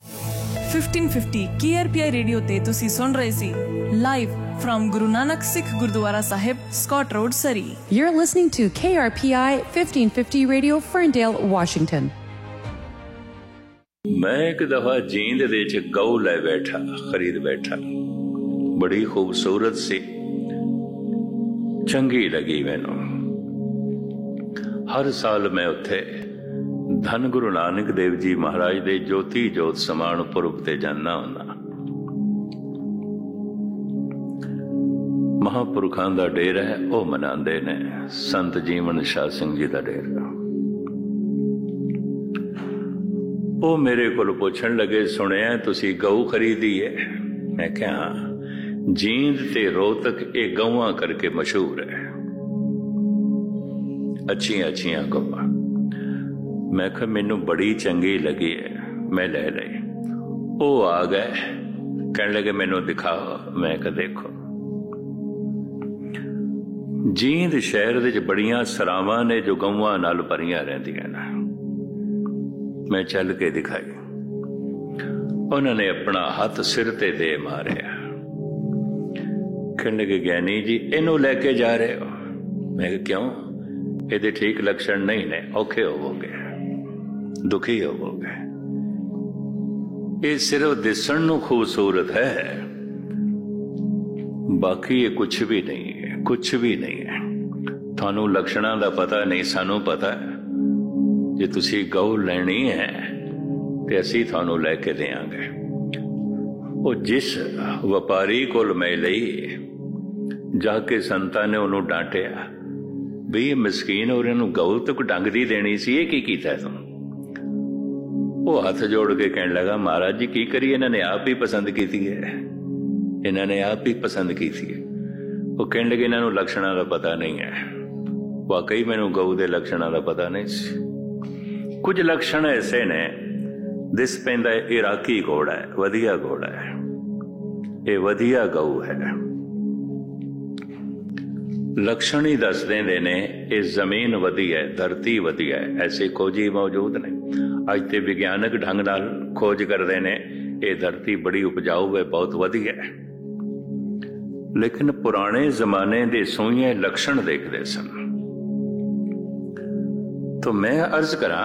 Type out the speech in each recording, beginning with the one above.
1550 KRPI radio ਤੇ ਤੁਸੀਂ ਸੁਣ ਰਹੇ ਸੀ live from Guru Nanak Sikh Gurdwara Sahib, Scott Road, Surrey. You're listening to KRPI 1550 Radio, Ferndale, Washington. मैं एक दफा जींद दे च गऊ ले बैठा, खरीद बैठा, बड़ी खूबसूरत सी, चंगी लगी मैनू। हर साल मैं उत्थे धन गुरु नानक देव जी महाराज दे ज्योति जोत समान पुरब ते जाना हुंदा। महापुरखां दा डेरा है, ਉਹ ਮਨਾਉਂਦੇ ਨੇ। संत जीवन शाह सिंह जी ਦਾ ਡੇਰਾ। ਉਹ ਮੇਰੇ ਕੋਲ ਪੁੱਛਣ ਲੱਗੇ, ਸੁਣਿਆ ਤੁਸੀਂ ਗਊ ਖਰੀਦੀ ਹੈ? ਮੈਂ ਕਿਹਾ ਜੀਂਦ ਤੇ ਰੋਹਤਕ ਇਹ ਗਊਆਂ ਕਰਕੇ ਮਸ਼ਹੂਰ ਹੈ, ਅੱਛੀਆਂ ਅੱਛੀਆਂ ਗਊਆਂ। ਮੈਂ ਕਿਹਾ ਮੈਨੂੰ ਬੜੀ ਚੰਗੀ ਲੱਗੀ ਹੈ, ਮੈਂ ਲੈ ਲਈ। ਉਹ ਆ ਗਏ, ਕਹਿਣ ਲੱਗੇ ਮੈਨੂੰ ਦਿਖਾਓ। ਮੈਂ ਕਿਹਾ ਦੇਖੋ। ਜੀਂਦ ਸ਼ਹਿਰ ਦੇ ਵਿੱਚ ਬੜੀਆਂ ਸਰਾਵਾਂ ਨੇ ਜੋ ਗਊਆਂ ਨਾਲ ਭਰੀਆਂ ਰਹਿੰਦੀਆਂ ਨੇ। ਮੈਂ ਚੱਲ ਕੇ ਦਿਖਾਈ। ਉਹਨਾਂ ਨੇ ਆਪਣਾ ਹੱਥ ਸਿਰ ਤੇ ਦੇ ਮਾਰਿਆ, ਕਹਿਣ ਲੱਗੇ ਗਿਆਨੀ ਜੀ ਇਹਨੂੰ ਲੈ ਕੇ ਜਾ ਰਹੇ ਹੋ? ਮੈਂ ਕਿਹਾ ਕਿਉਂ? ਇਹਦੇ ਠੀਕ ਲੱਛਣ ਨਹੀਂ ਨੇ, ਔਖੇ ਹੋਵੋਗੇ, ਦੁਖੀ ਹੋਵੋਗੇ। ਇਹ ਸਿਰਫ ਦਿਸਣ ਨੂੰ ਖੂਬਸੂਰਤ ਹੈ, ਬਾਕੀ ਇਹ ਕੁਛ ਵੀ ਨਹੀਂ ਹੈ, ਕੁਛ ਵੀ ਨਹੀਂ ਹੈ। ਤੁਹਾਨੂੰ ਲੱਛਣਾਂ ਦਾ ਪਤਾ ਨਹੀਂ, ਸਾਨੂੰ ਪਤਾ ਹੈ। ਜੇ ਤੁਸੀਂ ਗਊ ਲੈਣੀ ਹੈ ਤੇ ਅਸੀਂ ਤੁਹਾਨੂੰ ਲੈ ਕੇ ਦੇਵਾਂਗੇ। ਉਹ ਜਿਸ ਵਪਾਰੀ ਕੋਲ ਮੈਂ ਲਈ, ਜਾ ਕੇ ਸੰਤਾਂ ਨੇ ਉਹਨੂੰ ਡਾਂਟਿਆ ਵੀ ਇਹ ਮਸਕੀਨ ਔਰ ਇਹਨੂੰ ਗਊ ਤੱਕ ਡੰਗ ਦੀ ਦੇਣੀ ਸੀ, ਇਹ ਕੀ ਕੀਤਾ ਤੂੰ? ਉਹ ਹੱਥ ਜੋੜ ਕੇ ਕਹਿਣ ਲੱਗਾ, ਮਹਾਰਾਜ ਜੀ ਕੀ ਕਰੀਏ, ਇਹਨਾਂ ਨੇ ਆਪ ਹੀ ਪਸੰਦ ਕੀਤੀ ਹੈ, ਇਹਨਾਂ ਨੇ ਆਪ ਹੀ ਪਸੰਦ ਕੀਤੀ ਹੈ। ਉਹ ਕਹਿਣ ਲੱਗੇ ਇਹਨਾਂ ਨੂੰ ਲੱਛਣਾਂ ਦਾ ਪਤਾ ਨਹੀਂ ਹੈ। ਵਾਕਈ ਮੈਨੂੰ ਗਊ ਦੇ ਲੱਛਣਾਂ ਦਾ ਪਤਾ ਨਹੀਂ ਸੀ। ਕੁਝ ਲੱਛਣ ਐਸੇ ਨੇ, ਦਿਸ ਪੈਂਦਾ ਇਰਾਕੀ ਘੋੜਾ ਹੈ, ਵਧੀਆ ਘੋੜਾ ਹੈ, ਇਹ ਵਧੀਆ ਗਊ ਹੈ। ਲੱਛਣ ਹੀ ਦੱਸ ਦਿੰਦੇ ਨੇ ਇਹ ਜ਼ਮੀਨ ਵਧੀਆ ਹੈ, ਧਰਤੀ ਵਧੀਆ ਹੈ। ਐਸੇ ਖੋਜੀ ਮੌਜੂਦ ਨੇ। ਅੱਜ ਤੇ ਵਿਗਿਆਨਕ ਢੰਗ ਨਾਲ ਖੋਜ ਕਰਦੇ ਨੇ, ਇਹ ਧਰਤੀ ਬੜੀ ਉਪਜਾਊ ਹੈ, ਬਹੁਤ ਵਧੀਆ ਹੈ। ਲੇਕਿਨ ਪੁਰਾਣੇ ਜ਼ਮਾਨੇ ਦੇ ਸੂਈਏ ਲੱਛਣ ਦੇਖਦੇ ਸਨ। ਤਾਂ ਮੈਂ ਅਰਜ਼ ਕਰਾਂ,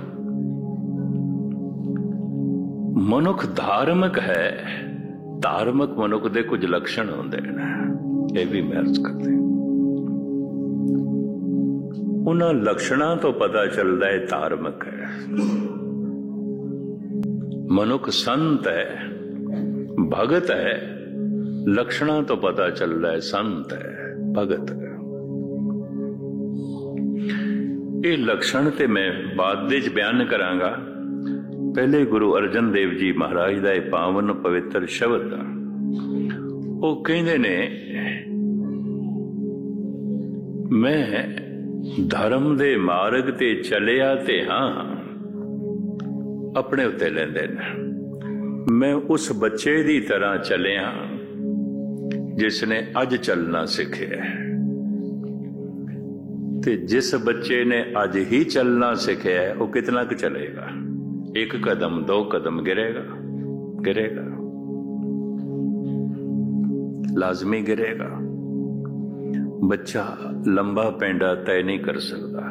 ਮਨੁੱਖ ਧਾਰਮਿਕ ਹੈ, ਧਾਰਮਿਕ ਮਨੁੱਖ ਦੇ ਕੁਝ ਲੱਛਣ ਹੁੰਦੇ ਨੇ, ਇਹ ਵੀ ਮੈਂ ਅਰਜ਼ ਕਰਦਾ। ਉਹਨਾਂ ਲੱਛਣਾਂ ਤੋਂ ਪਤਾ ਚੱਲਦਾ ਹੈ ਧਾਰਮਿਕ ਹੈ। ਮਨੁੱਖ ਸੰਤ ਹੈ, ਭਗਤ ਹੈ, ਲੱਛਣਾਂ ਤੋਂ ਪਤਾ ਚੱਲਦਾ ਹੈ ਸੰਤ ਹੈ, ਭਗਤ ਹੈ। ਇਹ ਲੱਛਣ ਤੇ ਮੈਂ ਬਾਅਦ ਵਿੱਚ ਬਿਆਨ ਕਰਾਂਗਾ। ਪਹਿਲੇ ਗੁਰੂ ਅਰਜਨ ਦੇਵ ਜੀ ਮਹਾਰਾਜ ਦਾ ਇਹ ਪਾਵਨ ਪਵਿੱਤਰ ਸ਼ਬਦ, ਉਹ ਕਹਿੰਦੇ ਨੇ, ਮੈਂ ਧਰਮ ਦੇ ਮਾਰਗ ਤੇ ਚੱਲਿਆ ਤੇ ਹਾਂ, ਆਪਣੇ ਉੱਤੇ ਲੈਂਦੇ ਨੇ। ਮੈਂ ਉਸ ਬੱਚੇ ਦੀ ਤਰ੍ਹਾਂ ਚੱਲਿਆ ਜਿਸ ਨੇ ਅੱਜ ਚੱਲਣਾ ਸਿੱਖਿਆ, ਤੇ ਜਿਸ ਬੱਚੇ ਨੇ ਅੱਜ ਹੀ ਚੱਲਣਾ ਸਿੱਖਿਆ ਉਹ ਕਿਤਨਾ ਕੁ ਚਲੇਗਾ? ਇੱਕ ਕਦਮ, ਦੋ ਕਦਮ ਗਿਰੇਗਾ, ਗਿਰੇਗਾ, ਲਾਜ਼ਮੀ ਗਿਰੇਗਾ। ਬੱਚਾ ਲੰਬਾ ਪੈਂਡਾ ਤੈਅ ਨਹੀਂ ਕਰ ਸਕਦਾ।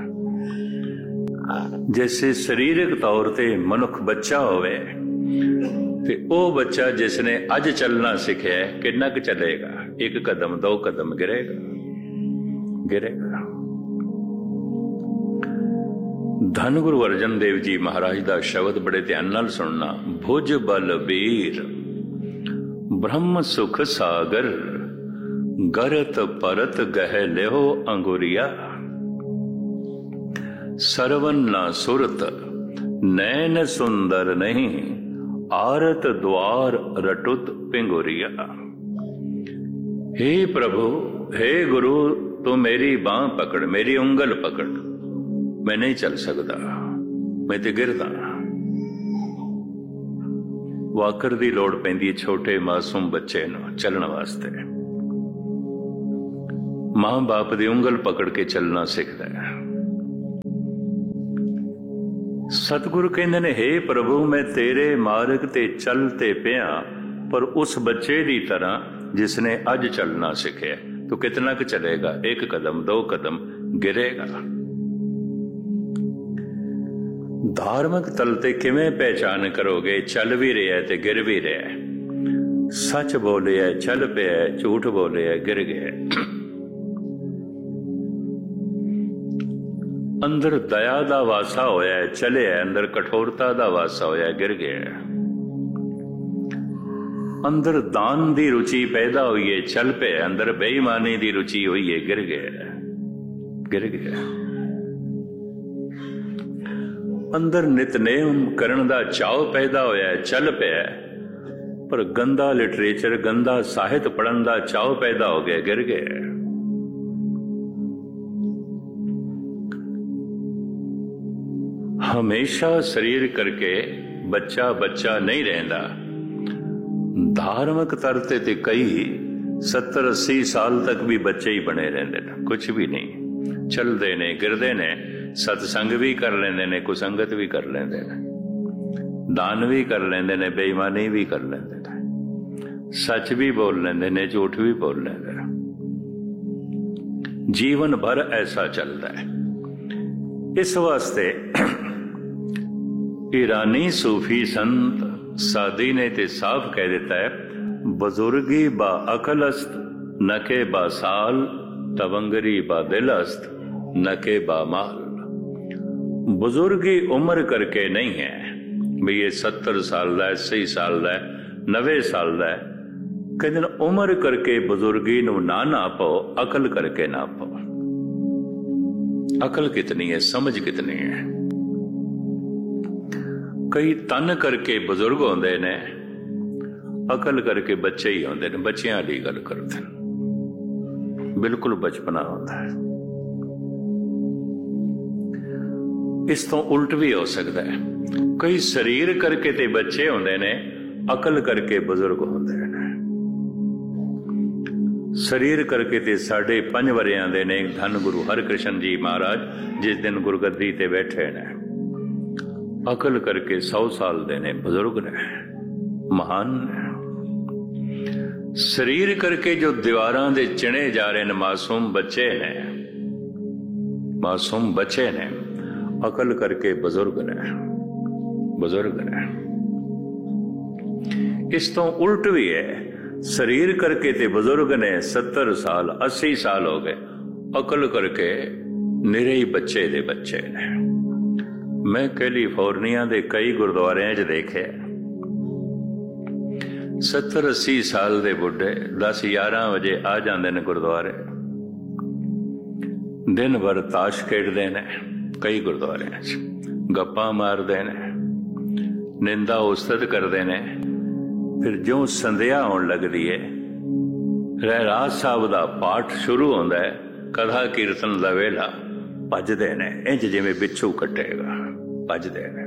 ਜੈਸੇ ਸਰੀਰਕ ਤੌਰ ਤੇ ਮਨੁੱਖ ਬੱਚਾ ਹੋਵੇ, ਤੇ ਉਹ ਬੱਚਾ ਜਿਸ ਨੇ ਅੱਜ ਚੱਲਣਾ ਸਿੱਖਿਆ ਕਿੰਨਾ ਕੁ ਚੱਲੇਗਾ? ਇੱਕ ਕਦਮ, ਦੋ ਕਦਮ ਗਿਰੇਗਾ, ਗਿਰੇਗਾ। ਧੰਨ ਗੁਰੂ ਅਰਜਨ ਦੇਵ ਜੀ ਮਹਾਰਾਜ ਦਾ ਸ਼ਬਦ ਬੜੇ ਧਿਆਨ ਨਾਲ ਸੁਣਨਾ। ਭੁਜ ਬਲ ਵੀਰ ਬ੍ਰਹਮ ਸੁਖ ਸਾਗਰ, ਗਰਤ ਪਰਤ ਗਹਿ ਲਿਓ ਅੰਗੁਰੀਆ। ਸਰਵਨ ਨਾ ਸੁਰਤ ਨੈਣ ਸੁੰਦਰ ਨਹੀਂ, ਆਰਤ द्वार रटुत पिंगुरिया। हे प्रभु, हे गुरु, तू मेरी बांह पकड़, मेरी उंगल पकड़, मैं नहीं चल सकता, मैं ते गिरदा। वाकर दी लोड़ पैंदी है छोटे मासूम बच्चे नूं चलण वास्ते। मां बाप दी उंगल पकड़ के चलना सीखदा है। ਸਤਿਗੁਰੂ ਕਹਿੰਦੇ ਨੇ, ਹੇ ਪ੍ਰਭੂ ਮੈਂ ਤੇਰੇ ਮਾਰਗ ਤੇ ਚੱਲ ਤੇ ਪਿਆ, ਪਰ ਉਸ ਬੱਚੇ ਦੀ ਤਰ੍ਹਾਂ ਜਿਸ ਨੇ ਅੱਜ ਚੱਲਣਾ ਸਿੱਖਿਆ। ਤੂੰ ਕਿਤਨਾ ਕੁ ਚਲੇਗਾ? 1 ਕਦਮ 2 ਕਦਮ ਗਿਰੇਗਾ। ਧਾਰਮਿਕ ਤਲ ਤੇ ਕਿਵੇਂ ਪਹਿਚਾਨ ਕਰੋਗੇ? ਚੱਲ ਵੀ ਰਿਹਾ ਤੇ ਗਿਰ ਵੀ ਰਿਹਾ, ਸੱਚ ਬੋਲਿਆ ਚੱਲ ਪਿਆ, ਝੂਠ ਬੋਲਿਆ ਗਿਰ ਗਿਆ। ਅੰਦਰ ਦਇਆ ਦਾ ਵਾਸਾ ਹੋਇਆ, ਚਲਿਆ, ਅੰਦਰ ਕਠੋਰਤਾ ਦਾ ਵਾਸਾ ਹੋਇਆ, ਗਿਰ ਗਿਆ। ਅੰਦਰ ਦਾਨ ਦੀ ਰੁਚੀ ਪੈਦਾ ਹੋਈ ਹੈ, ਚੱਲ ਪਿਆ, ਅੰਦਰ ਬੇਈਮਾਨੀ ਦੀ ਰੁਚੀ ਹੋਈ ਹੈ, ਗਿਰ ਗਿਆ, ਗਿਰ ਗਿਆ। ਅੰਦਰ ਨਿਤਨੇਮ ਕਰਨ ਦਾ ਚਾਅ ਪੈਦਾ ਹੋਇਆ, ਚੱਲ ਪਿਆ, ਪਰ ਗੰਦਾ ਲਿਟਰੇਚਰ, ਗੰਦਾ ਸਾਹਿਤ ਪੜ੍ਹਨ ਦਾ ਚਾਅ ਪੈਦਾ ਹੋ ਗਿਆ, ਗਿਰ ਗਿਆ। ਹਮੇਸ਼ਾ ਸਰੀਰ ਕਰਕੇ ਬੱਚਾ ਬੱਚਾ ਨਹੀਂ ਰਹਿੰਦਾ। ਧਾਰਮਿਕ ਤਰਤੇ ਤੇ ਕਈ 70-80 ਸਾਲ ਤੱਕ ਵੀ ਬੱਚੇ ਹੀ ਬਣੇ ਰਹਿੰਦੇ ਨੇ, ਕੁਛ ਵੀ ਨਹੀਂ, ਚਲਦੇ ਨੇ, ਗਿਰਦੇ ਨੇ, ਸਤਸੰਗ ਵੀ ਕਰ ਲੈਂਦੇ ਨੇ, ਕੁਸੰਗਤ ਵੀ ਕਰ ਲੈਂਦੇ ਨੇ, ਦਾਨ ਵੀ ਕਰ ਲੈਂਦੇ ਨੇ, ਬੇਈਮਾਨੀ ਵੀ ਕਰ ਲੈਂਦੇ ਨੇ, ਸੱਚ ਵੀ ਬੋਲ ਲੈਂਦੇ ਨੇ, ਝੂਠ ਵੀ ਬੋਲ ਲੈਂਦੇ ਨੇ। ਜੀਵਨ ਭਰ ਐਸਾ ਚੱਲਦਾ ਹੈ। ਇਸ ਵਾਸਤੇ ईरानी सूफी संत सादी ने ते साफ कह देता है, बुजुर्गी बा अकल अस्त न के बा साल, तवंगरी बा दिल अस्त न के बा माल। बुजुर्गी उम्र करके नहीं है भी ये 70 साल का, 80 साल का, 90 साल का है। कहते उम्र करके बुजुर्गी नू ना नापो, अकल करके नापो। अकल कितनी है, समझ कितनी है। कई तन करके बुजुर्ग होंदे ने, अकल करके बच्चे ही होंदे ने, बच्चियां वाली गल करदे ने, बिल्कुल बचपना होंदा है। इस तो उल्ट भी हो सकता है, कई शरीर करके ते बच्चे होंदे ने, अकल करके बुजुर्ग होंदे ने। शरीर करके ते 5.5 वरियां दे ने धन गुरु हरकृष्ण जी महाराज, जिस दिन गुरगद्दी ते बैठे ने। अकल करके 100 साल दे ने, बुजुर्ग ने, महान ने। शरीर करके जो दीवारां दे चिणे जा रहे ने, मासूम बच्चे ने, मासूम बच्चे ने। अकल करके बुजुर्ग ने, बुजुर्ग ने। इस तो उल्ट भी है, शरीर करके ते बुजुर्ग ने 70 साल 80 साल हो गए, अकल करके निरे ही बच्चे दे बच्चे ने। मैं कैलीफोर्निया दे कई गुरुद्वारियां च देखे 70-80 साल दे बुढ़े 10-11 बजे आ जाते ने गुरुद्वारे, दिन भर ताश खेडते ने, कई गुरुद्वारियां च गप्पा मारते ने, निंदा उस्तत करते ने। फिर जो संध्या होने लगती है, रहराज साहब का पाठ शुरू होता है, कथा कीर्तन का वेला, भजदे ने इंज जिवें बिच्छू कटेगा, भजदे ने।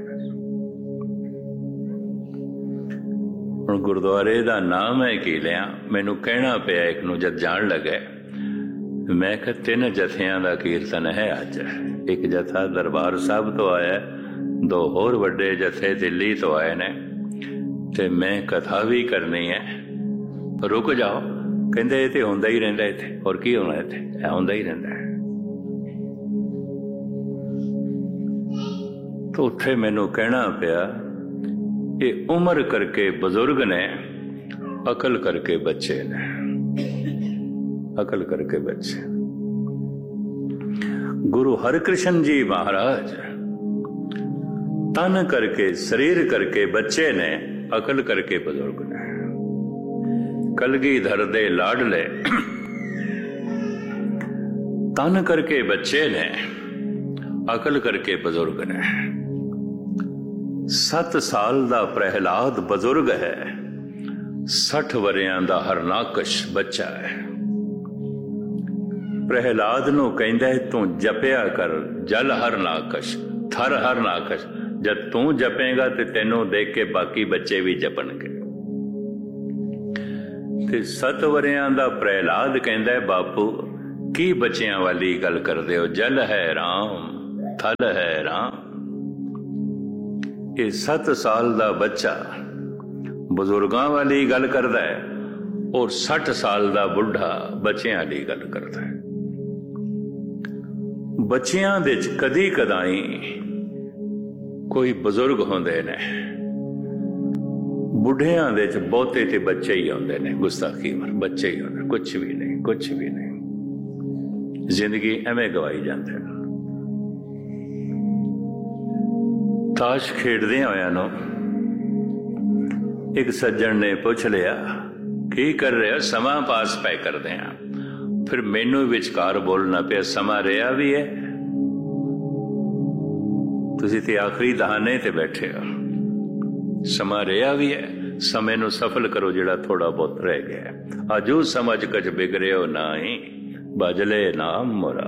हुण गुरुद्वारे दा नाम है की लिया, मैनू कहना पिया एक नूं जद जान लगे, मैं कहा 3 जथियां दा कीर्तन है अज। एक जथा दरबार साहब तो आया, 2 होर वड्डे जथे दिल्ली तो आए ने, ते मैं कथा भी करनी है। रुक जाओ, कहंदे इह ते हुंदा ही रहिंदा इत्थे, होर की होना इत्थे, हुंदा ही रहिंदा है। तो उत्थे मैनू कहना पिया, ये उम्र करके बुजुर्ग ने, अकल करके बच्चे ने, अकल करके बच्चे। गुरु हरकृष्ण जी महाराज तन करके शरीर करके बच्चे ने, अकल करके बुजुर्ग ने। कलगीधर दे लाडले तन करके बच्चे ने, अकल करके बुजुर्ग ने। 7 साल दा प्रहलाद बुजुर्ग है, 60 वरियां दा हरनाकश बच्चा है। प्रहलाद नूं कहंदा है, तू जपिया कर जल हरनाकश, थर हरनाकश। जब तू जपेगा ते तेनों देख के बाकी बच्चे भी जपणगे। ते 7 वरियां दा प्रहलाद कहंदा है, बापू की बच्चियां वाली गल करदे हो, जल है राम, थल है राम। ਇਹ 7 ਸਾਲ ਦਾ ਬੱਚਾ ਬਜ਼ੁਰਗਾਂ ਵਾਲੀ ਗੱਲ ਕਰਦਾ ਹੈ ਔਰ 60 ਸਾਲ ਦਾ ਬੁੱਢਾ ਬੱਚਿਆਂ ਵਾਲੀ ਗੱਲ ਕਰਦਾ ਹੈ। ਬੱਚਿਆਂ ਦੇ ਚ ਕਦੀ ਕਦਾਈ ਕੋਈ ਬਜ਼ੁਰਗ ਹੁੰਦੇ ਨੇ, ਬੁੱਢਿਆਂ ਦੇ ਚ ਬਹੁਤੇ ਤੇ ਬੱਚੇ ਹੀ ਹੁੰਦੇ ਨੇ, ਗੁਸਤਾਖੀ ਵਾਰ ਬੱਚੇ ਹੀ ਹੁੰਦੇ, ਕੁਛ ਵੀ ਨਹੀਂ, ਕੁਛ ਵੀ ਨਹੀਂ। ਜ਼ਿੰਦਗੀ ਐਵੇਂ ਗਵਾਈ ਜਾਂਦੇ ਨੇ। ਤਾਸ਼ ਖੇਡਦੇ ਹੋਇਆਂ ਨੂੰ ਇੱਕ ਸੱਜਣ ਨੇ ਪੁੱਛ ਲਿਆ, ਕੀ ਕਰ ਰਹੇ ਹੋ? ਸਮਾਂ ਪਾਸ ਪੈ ਕਰਦੇ ਆ। ਫਿਰ ਮੈਨੂੰ ਵਿਚਕਾਰ ਬੋਲਣਾ ਪਿਆ, ਸਮਾਂ ਰਿਹਾ ਵੀ ਹੈ, ਤੁਸੀਂ ਤੇ ਆਖਰੀ ਦਹਾਨੇ ਤੇ ਬੈਠੇ ਹੋ, ਸਮਾਂ ਰਿਹਾ ਵੀ ਹੈ, ਸਮੇਂ ਨੂੰ ਸਫਲ ਕਰੋ ਜਿਹੜਾ ਥੋੜਾ ਬਹੁਤ ਰਹਿ ਗਿਆ। ਆਜੂ ਸਮਝ ਕਛ ਬਿਗੜਿਓ ਨਹੀਂ, ਬਜਲੇ ਨਾਮ ਮੁਰਾ।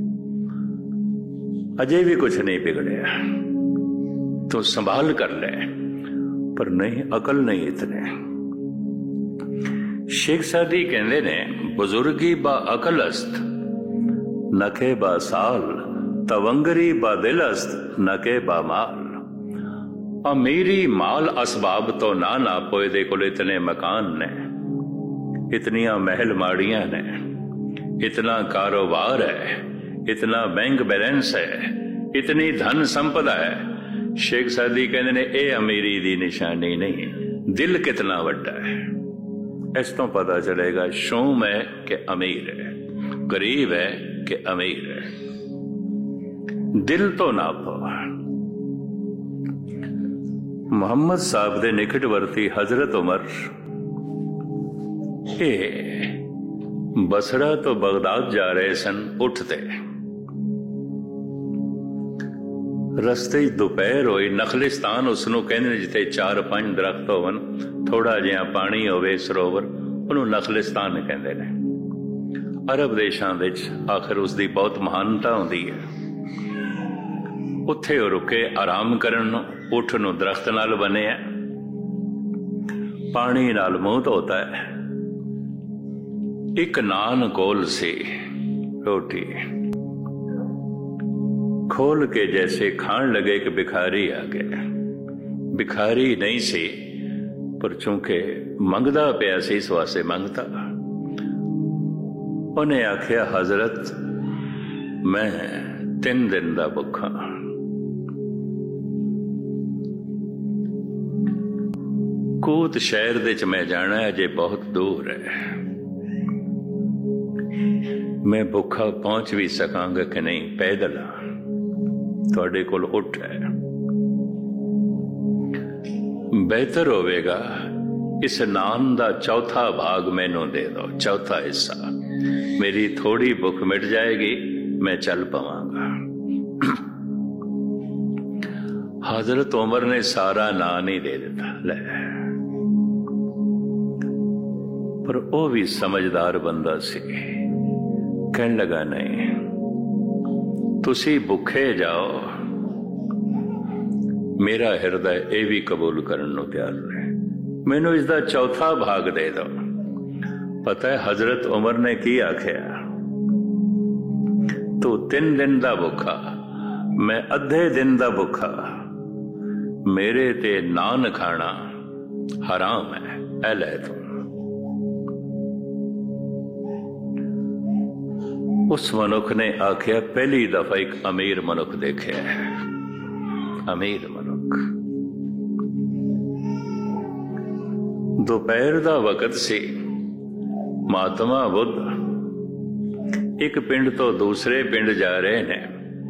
ਅਜੇ ਵੀ ਕੁਛ ਨਹੀਂ ਬਿਗੜਿਆ, ਤੂੰ ਸੰਭਾਲ ਕਰ ਲੈ। ਪਰ ਨਹੀਂ, ਅਕਲ ਨਹੀਂ ਇਤਨੇ। ਸ਼ੇਖ ਸਾਦੀ ਕਹਿੰਦੇ ਨੇ, ਬਜ਼ੁਰਗੀ ਬਾ ਅਕਲ ਅਸਤ ਨਕੇ ਬਾ ਸਾਲ, ਤਵੰਗਰੀ ਬਾ ਦਿਲ ਅਸਤ ਨਕੇ ਬਾ ਮਾਲ। ਅਮੀਰੀ ਮਾਲ ਅਸਬਾਬ ਤੋਂ ਨਾ ਪੋਏ ਦੇ ਕੋਲ ਇਤਨੇ ਮਕਾਨ ਨੇ, ਇਤਨੀਆਂ ਮਹਿਲ ਮਾੜੀਆਂ ਨੇ, ਇਤਨਾ ਕਾਰੋਬਾਰ ਹੈ, ਇਤਨਾ ਬੈਂਕ ਬੈਲੈਂਸ ਹੈ, ਇਤਨੀ ਧਨ ਸੰਪਦਾ ਹੈ। ਸ਼ੇਖ ਸਾਦੀ ਕਹਿੰਦੇ ਨੇ, ਇਹ ਅਮੀਰੀ ਦੀ ਨਿਸ਼ਾਨੀ ਨਹੀਂ, ਦਿਲ ਕਿਤਨਾ ਵੱਡਾ ਹੈ। ਇਸ ਤੋਂ ਪਤਾ ਚਲੇਗਾ ਸ਼ੂਮ ਹੈ ਕਿ ਅਮੀਰ ਹੈ, ਗਰੀਬ ਹੈ ਕਿ ਅਮੀਰ ਹੈ। ਦਿਲ ਤੋਂ ਨਾਪੋ। ਮੁਹੰਮਦ ਸਾਹਿਬ ਦੇ ਨਿਕਟਵਰਤੀ ਹਜ਼ਰਤ ਉਮਰ ਇਹ ਬਸਰਾ ਤੋਂ ਬਗਦਾਦ ਜਾ ਰਹੇ ਸਨ। ਉੱਠਦੇ ਰਸਤੇ 'ਚ ਦੁਪਹਿਰ ਹੋਈ। ਨਖਲਿਸਤਾਨ ਉਸਨੂੰ ਕਹਿੰਦੇ ਨੇ ਜਿੱਥੇ 4-5 ਦਰਖਤ ਹੋਵਣ, ਥੋੜਾ ਜਿਹਾ ਪਾਣੀ ਹੋਵੇ, ਸਰੋਵਰ, ਉਹਨੂੰ ਨਖਲਿਸਤਾਨ ਕਹਿੰਦੇ ਨੇ। ਅਰਬ ਦੇਸ਼ਾਂ ਵਿੱਚ ਆਖਰ ਉਸਦੀ ਬਹੁਤ ਮਹਾਨਤਾ ਹੁੰਦੀ ਹੈ। ਉੱਥੇ ਉਹ ਰੁਕੇ ਆਰਾਮ ਕਰਨ ਨੂੰ। ਉੱਠ ਨੂੰ ਦਰਖਤ ਨਾਲ ਬਣਿਆ, ਪਾਣੀ ਨਾਲ ਮੂੰਹ ਧੋਤਾ ਹੈ। ਇੱਕ ਨਾਨ ਕੋਲ ਸੀ, ਰੋਟੀ खोल के जैसे खान लगे कि भिखारी आ गया। भिखारी नहीं सी, पर चूंकि मंगदा पिया सी, इस वास्ते मंगता। उन्हें आख्या, हजरत मैं 3 दिन दा भुखा। कूत शहर दे च मैं जाना है, अजे बहुत दूर है, मैं भुखा पहुंच भी सकांगा कि नहीं, पैदल हाँ, ਤੁਹਾਡੇ ਕੋਲ ਉੱਠ ਹੈ। ਬਿਹਤਰ ਹੋਵੇਗਾ ਇਸ ਨਾਨ ਦਾ ਚੌਥਾ ਭਾਗ ਮੈਨੂੰ ਦੇ ਦਿਓ, ਚੌਥਾ ਹਿੱਸਾ। ਮੇਰੀ ਥੋੜੀ ਭੁੱਖ ਮਿਟ ਜਾਏਗੀ, ਮੈਂ ਚੱਲ ਪਵਾਂਗਾ। ਹਜ਼ਰਤ ਉਮਰ ਨੇ ਸਾਰਾ ਨਾਨ ਹੀ ਦੇ ਦਿੱਤਾ। ਲੈ, ਪਰ ਉਹ ਵੀ ਸਮਝਦਾਰ ਬੰਦਾ ਸੀ। ਕਹਿਣ ਲੱਗਾ, ਨਹੀਂ, ਤੁਸੀਂ ਭੁੱਖੇ ਜਾਓ, ਮੇਰਾ ਹਿਰਦਾ ਇਹ ਵੀ ਕਬੂਲ ਕਰਨ ਨੂੰ ਤਿਆਰ ਹੈ, ਮੈਨੂੰ ਇਸ ਦਾ ਚੌਥਾ ਭਾਗ ਦੇ ਦਿਓ। ਪਤਾ ਹੈ ਹਜ਼ਰਤ ਉਮਰ ਨੇ ਕੀ ਆਖਿਆ? ਤੂੰ 3 ਦਿਨ ਦਾ ਭੁੱਖਾ, ਮੈਂ ਅੱਧੇ ਦਿਨ ਦਾ ਭੁੱਖਾ, ਮੇਰੇ ਤੇ ਨਾਨ ਖਾਣਾ ਹਰਾਮ ਹੈ। ਇਹ ਲੈ ਤੂੰ। ਉਸ ਮਨੁੱਖ ਨੇ ਆਖਿਆ, ਪਹਿਲੀ ਦਫਾ ਇੱਕ ਅਮੀਰ ਮਨੁੱਖ ਦੇਖਿਆ ਹੈ। ਅਮੀਰ ਮਨੁੱਖ। ਦੁਪਹਿਰ ਦਾ ਵਕਤ ਸੀ। ਮਹਾਤਮਾ ਬੁੱਧ ਇੱਕ ਪਿੰਡ ਤੋਂ ਦੂਸਰੇ ਪਿੰਡ ਜਾ ਰਹੇ ਨੇ।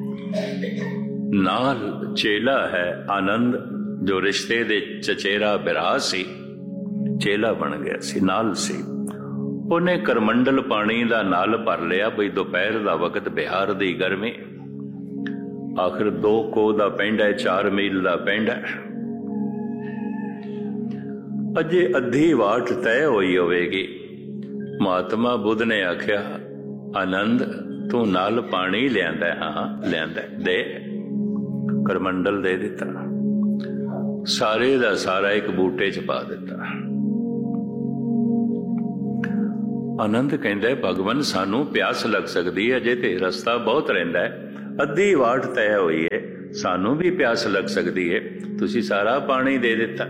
ਨਾਲ ਚੇਲਾ ਹੈ ਆਨੰਦ, ਜੋ ਰਿਸ਼ਤੇ ਦੇ ਚਚੇਰਾ ਬਿਰਾ ਸੀ, ਚੇਲਾ ਬਣ ਗਿਆ ਸੀ, ਨਾਲ ਸੀ। ਉਹਨੇ ਕਰਮੰਡਲ ਪਾਣੀ ਦਾ ਨਾਲ ਭਰ ਲਿਆ। ਬਈ ਦੁਪਹਿਰ ਦਾ ਵਕਤ, ਬਿਹਾਰ ਦੀ ਗਰਮੀ, ਆਖਿਰ 2 ਕੋਹ ਦਾ ਪਿੰਡ ਹੈ, 4 ਮੀਲ ਦਾ ਪਿੰਡ ਹੈ। ਅਜੇ ਅੱਧੀ ਵਾਟ ਤੈਅ ਹੋਈ ਹੋਵੇਗੀ। ਮਹਾਤਮਾ ਬੁੱਧ ਨੇ ਆਖਿਆ, ਆਨੰਦ ਤੂੰ ਨਾਲ ਪਾਣੀ ਲਿਆਂਦਾ? ਹਾਂ ਲਿਆਂਦਾ, ਦੇ। ਕਰਮੰਡਲ ਦੇ ਦਿੱਤਾ, ਸਾਰੇ ਦਾ ਸਾਰਾ ਇੱਕ ਬੂਟੇ 'ਚ ਪਾ ਦਿੱਤਾ। ਆਨੰਦ ਕਹਿੰਦਾ, ਭਗਵਾਨ ਸਾਨੂੰ ਪਿਆਸ ਲੱਗ ਸਕਦੀ ਹੈ, ਅਜੇ ਤੇ ਰਸਤਾ ਬਹੁਤ ਰਹਿੰਦਾ ਹੈ, ਅੱਧੀ ਵਾਟ ਤੈਅ ਹੋਈ ਹੈ, ਸਾਨੂੰ ਵੀ ਪਿਆਸ ਲੱਗ ਸਕਦੀ ਹੈ, ਤੁਸੀਂ ਸਾਰਾ ਪਾਣੀ ਦੇ ਦਿੱਤਾ।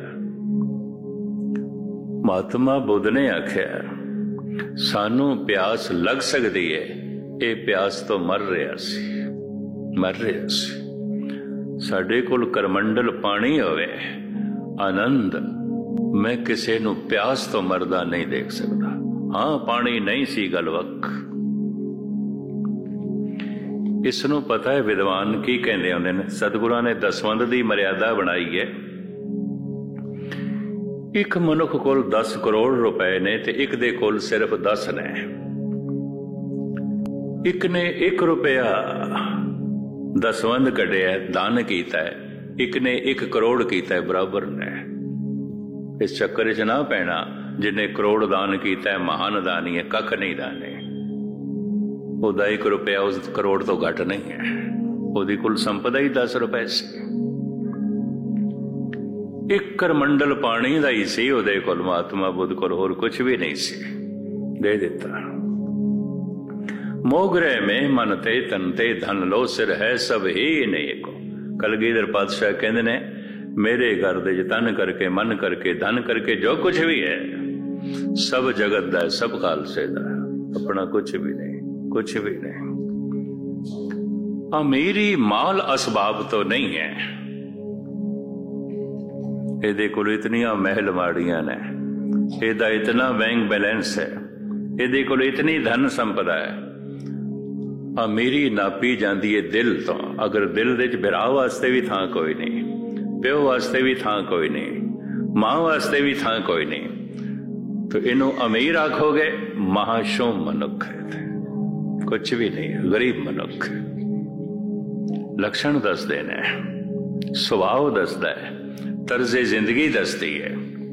ਮਹਾਤਮਾ ਬੁੱਧ ਨੇ ਆਖਿਆ ਸਾਨੂੰ ਪਿਆਸ ਲੱਗ ਸਕਦੀ ਹੈ, ਇਹ ਪਿਆਸ ਤੋਂ ਮਰ ਰਿਹਾ ਸੀ। ਸਾਡੇ ਕੋਲ ਕਰਮੰਡਲ ਪਾਣੀ ਹੋਵੇ, ਆਨੰਦ, ਮੈਂ ਕਿਸੇ ਨੂੰ ਪਿਆਸ ਤੋਂ ਮਰਦਾ ਨਹੀਂ ਦੇਖ ਸਕਦਾ। ਹਾਂ, ਪਾਣੀ ਨਹੀਂ ਸੀ, ਗੱਲ ਵੱਖ। ਇਸ ਨੂੰ ਪਤਾ ਹੈ ਵਿਦਵਾਨ ਕੀ ਕਹਿੰਦੇ ਹੁੰਦੇ ਨੇ। ਸਤਿਗੁਰਾਂ ਨੇ ਦਸਵੰਧ ਦੀ ਮਰਿਆਦਾ ਬਣਾਈ ਹੈ। ਇੱਕ ਮਨੁੱਖ ਕੋਲ 10 ਕਰੋੜ ਰੁਪਏ ਨੇ ਤੇ ਇੱਕ ਦੇ ਕੋਲ ਸਿਰਫ 10 ਨੇ। ਇੱਕ ਨੇ 1 ਰੁਪਇਆ ਦਸਵੰਧ ਕੱਢਿਆ, ਦਾਨ ਕੀਤਾ ਹੈ, ਇੱਕ ਨੇ 1 ਕਰੋੜ ਕੀਤਾ, ਬਰਾਬਰ ਨੇ। ਇਸ ਚੱਕਰ 'ਚ ਨਾ ਪੈਣਾ ਜਿਹਨੇ ਕਰੋੜ ਦਾਨ ਕੀਤਾ ਹੈ ਮਹਾਨ ਦਾਨੀ ਹੈ, ਕੱਖ ਨਹੀਂ ਦਾਨੇ। ਉਹਦਾ 1 ਰੁਪਇਆ ਉਸ ਕਰੋੜ ਤੋਂ ਘੱਟ ਨਹੀਂ ਹੈ, ਉਹਦੀ ਕੁੱਲ ਸੰਪਦਾ ਹੀ 10 ਰੁਪਏ ਸੀ। 1 ਕਰਮੰਡਲ ਪਾਣੀ ਦਾ ਹੀ ਸੀ ਉਹਦੇ ਕੋਲ, ਮਹਾਤਮਾ ਬੁੱਧ ਕੋਲ ਹੋਰ ਕੁਝ ਵੀ ਨਹੀਂ ਸੀ, ਦੇ ਦਿੱਤਾ। ਮੋਗਰੇ में मन ते तन ते धन लो सिर है सब ही नहीं को। ਕਲਗੀਧਰ ਪਾਤਸ਼ਾਹ ਕਹਿੰਦੇ ਨੇ ਮੇਰੇ ਘਰ ਦੇ ਤਨ ਕਰਕੇ, ਮਨ ਕਰਕੇ, ਧਨ ਕਰਕੇ ਜੋ ਕੁਝ ਵੀ ਹੈ ਸਭ ਜਗਤ ਦਾ, ਸਭ ਖਾਲਸੇ ਦਾ, ਆਪਣਾ ਕੁਝ ਵੀ ਨਹੀਂ, ਕੁਝ ਵੀ ਨਹੀਂ। ਅਮੀਰੀ ਮਾਲ ਅਸਬਾਬ ਤੋਂ ਨਹੀਂ ਹੈ। ਇਹਦੇ ਕੋਲ ਇਤਨੀਆਂ ਮਹਿਲ ਮਾੜੀਆਂ ਨੇ, ਇਹਦਾ ਇਤਨਾ ਬੈਂਕ ਬੈਲੈਂਸ ਹੈ, ਇਹਦੇ ਕੋਲ ਇਤਨੀ ਧਨ ਸੰਪਦਾ ਹੈ। ਅਮੀਰੀ ਨਾਪੀ ਜਾਂਦੀ ਹੈ ਦਿਲ ਤੋਂ। ਅਗਰ ਦਿਲ ਦੇ 'ਚ ਭਰਾ ਵਾਸਤੇ ਵੀ ਥਾਂ ਕੋਈ ਨਹੀਂ, ਪਿਓ ਵਾਸਤੇ ਵੀ ਥਾਂ ਕੋਈ ਨਹੀਂ, ਮਾਂ ਵਾਸਤੇ ਵੀ ਥਾਂ ਕੋਈ ਨਹੀਂ, ਤਾਂ ਇਹਨੂੰ ਅਮੀਰ ਆਖੋਗੇ? ਮਹਾਸ਼ੋਮ ਮਨੁੱਖ ਹੈ, ਕੁਛ ਵੀ ਨਹੀਂ, ਗਰੀਬ ਮਨੁੱਖ। ਲੱਛਣ ਦੱਸਦੇ ਨੇ, ਸੁਭਾਅ ਦੱਸਦਾ ਹੈ, ਤਰਜ਼ੇ ਜ਼ਿੰਦਗੀ ਦੱਸਦੀ ਹੈ।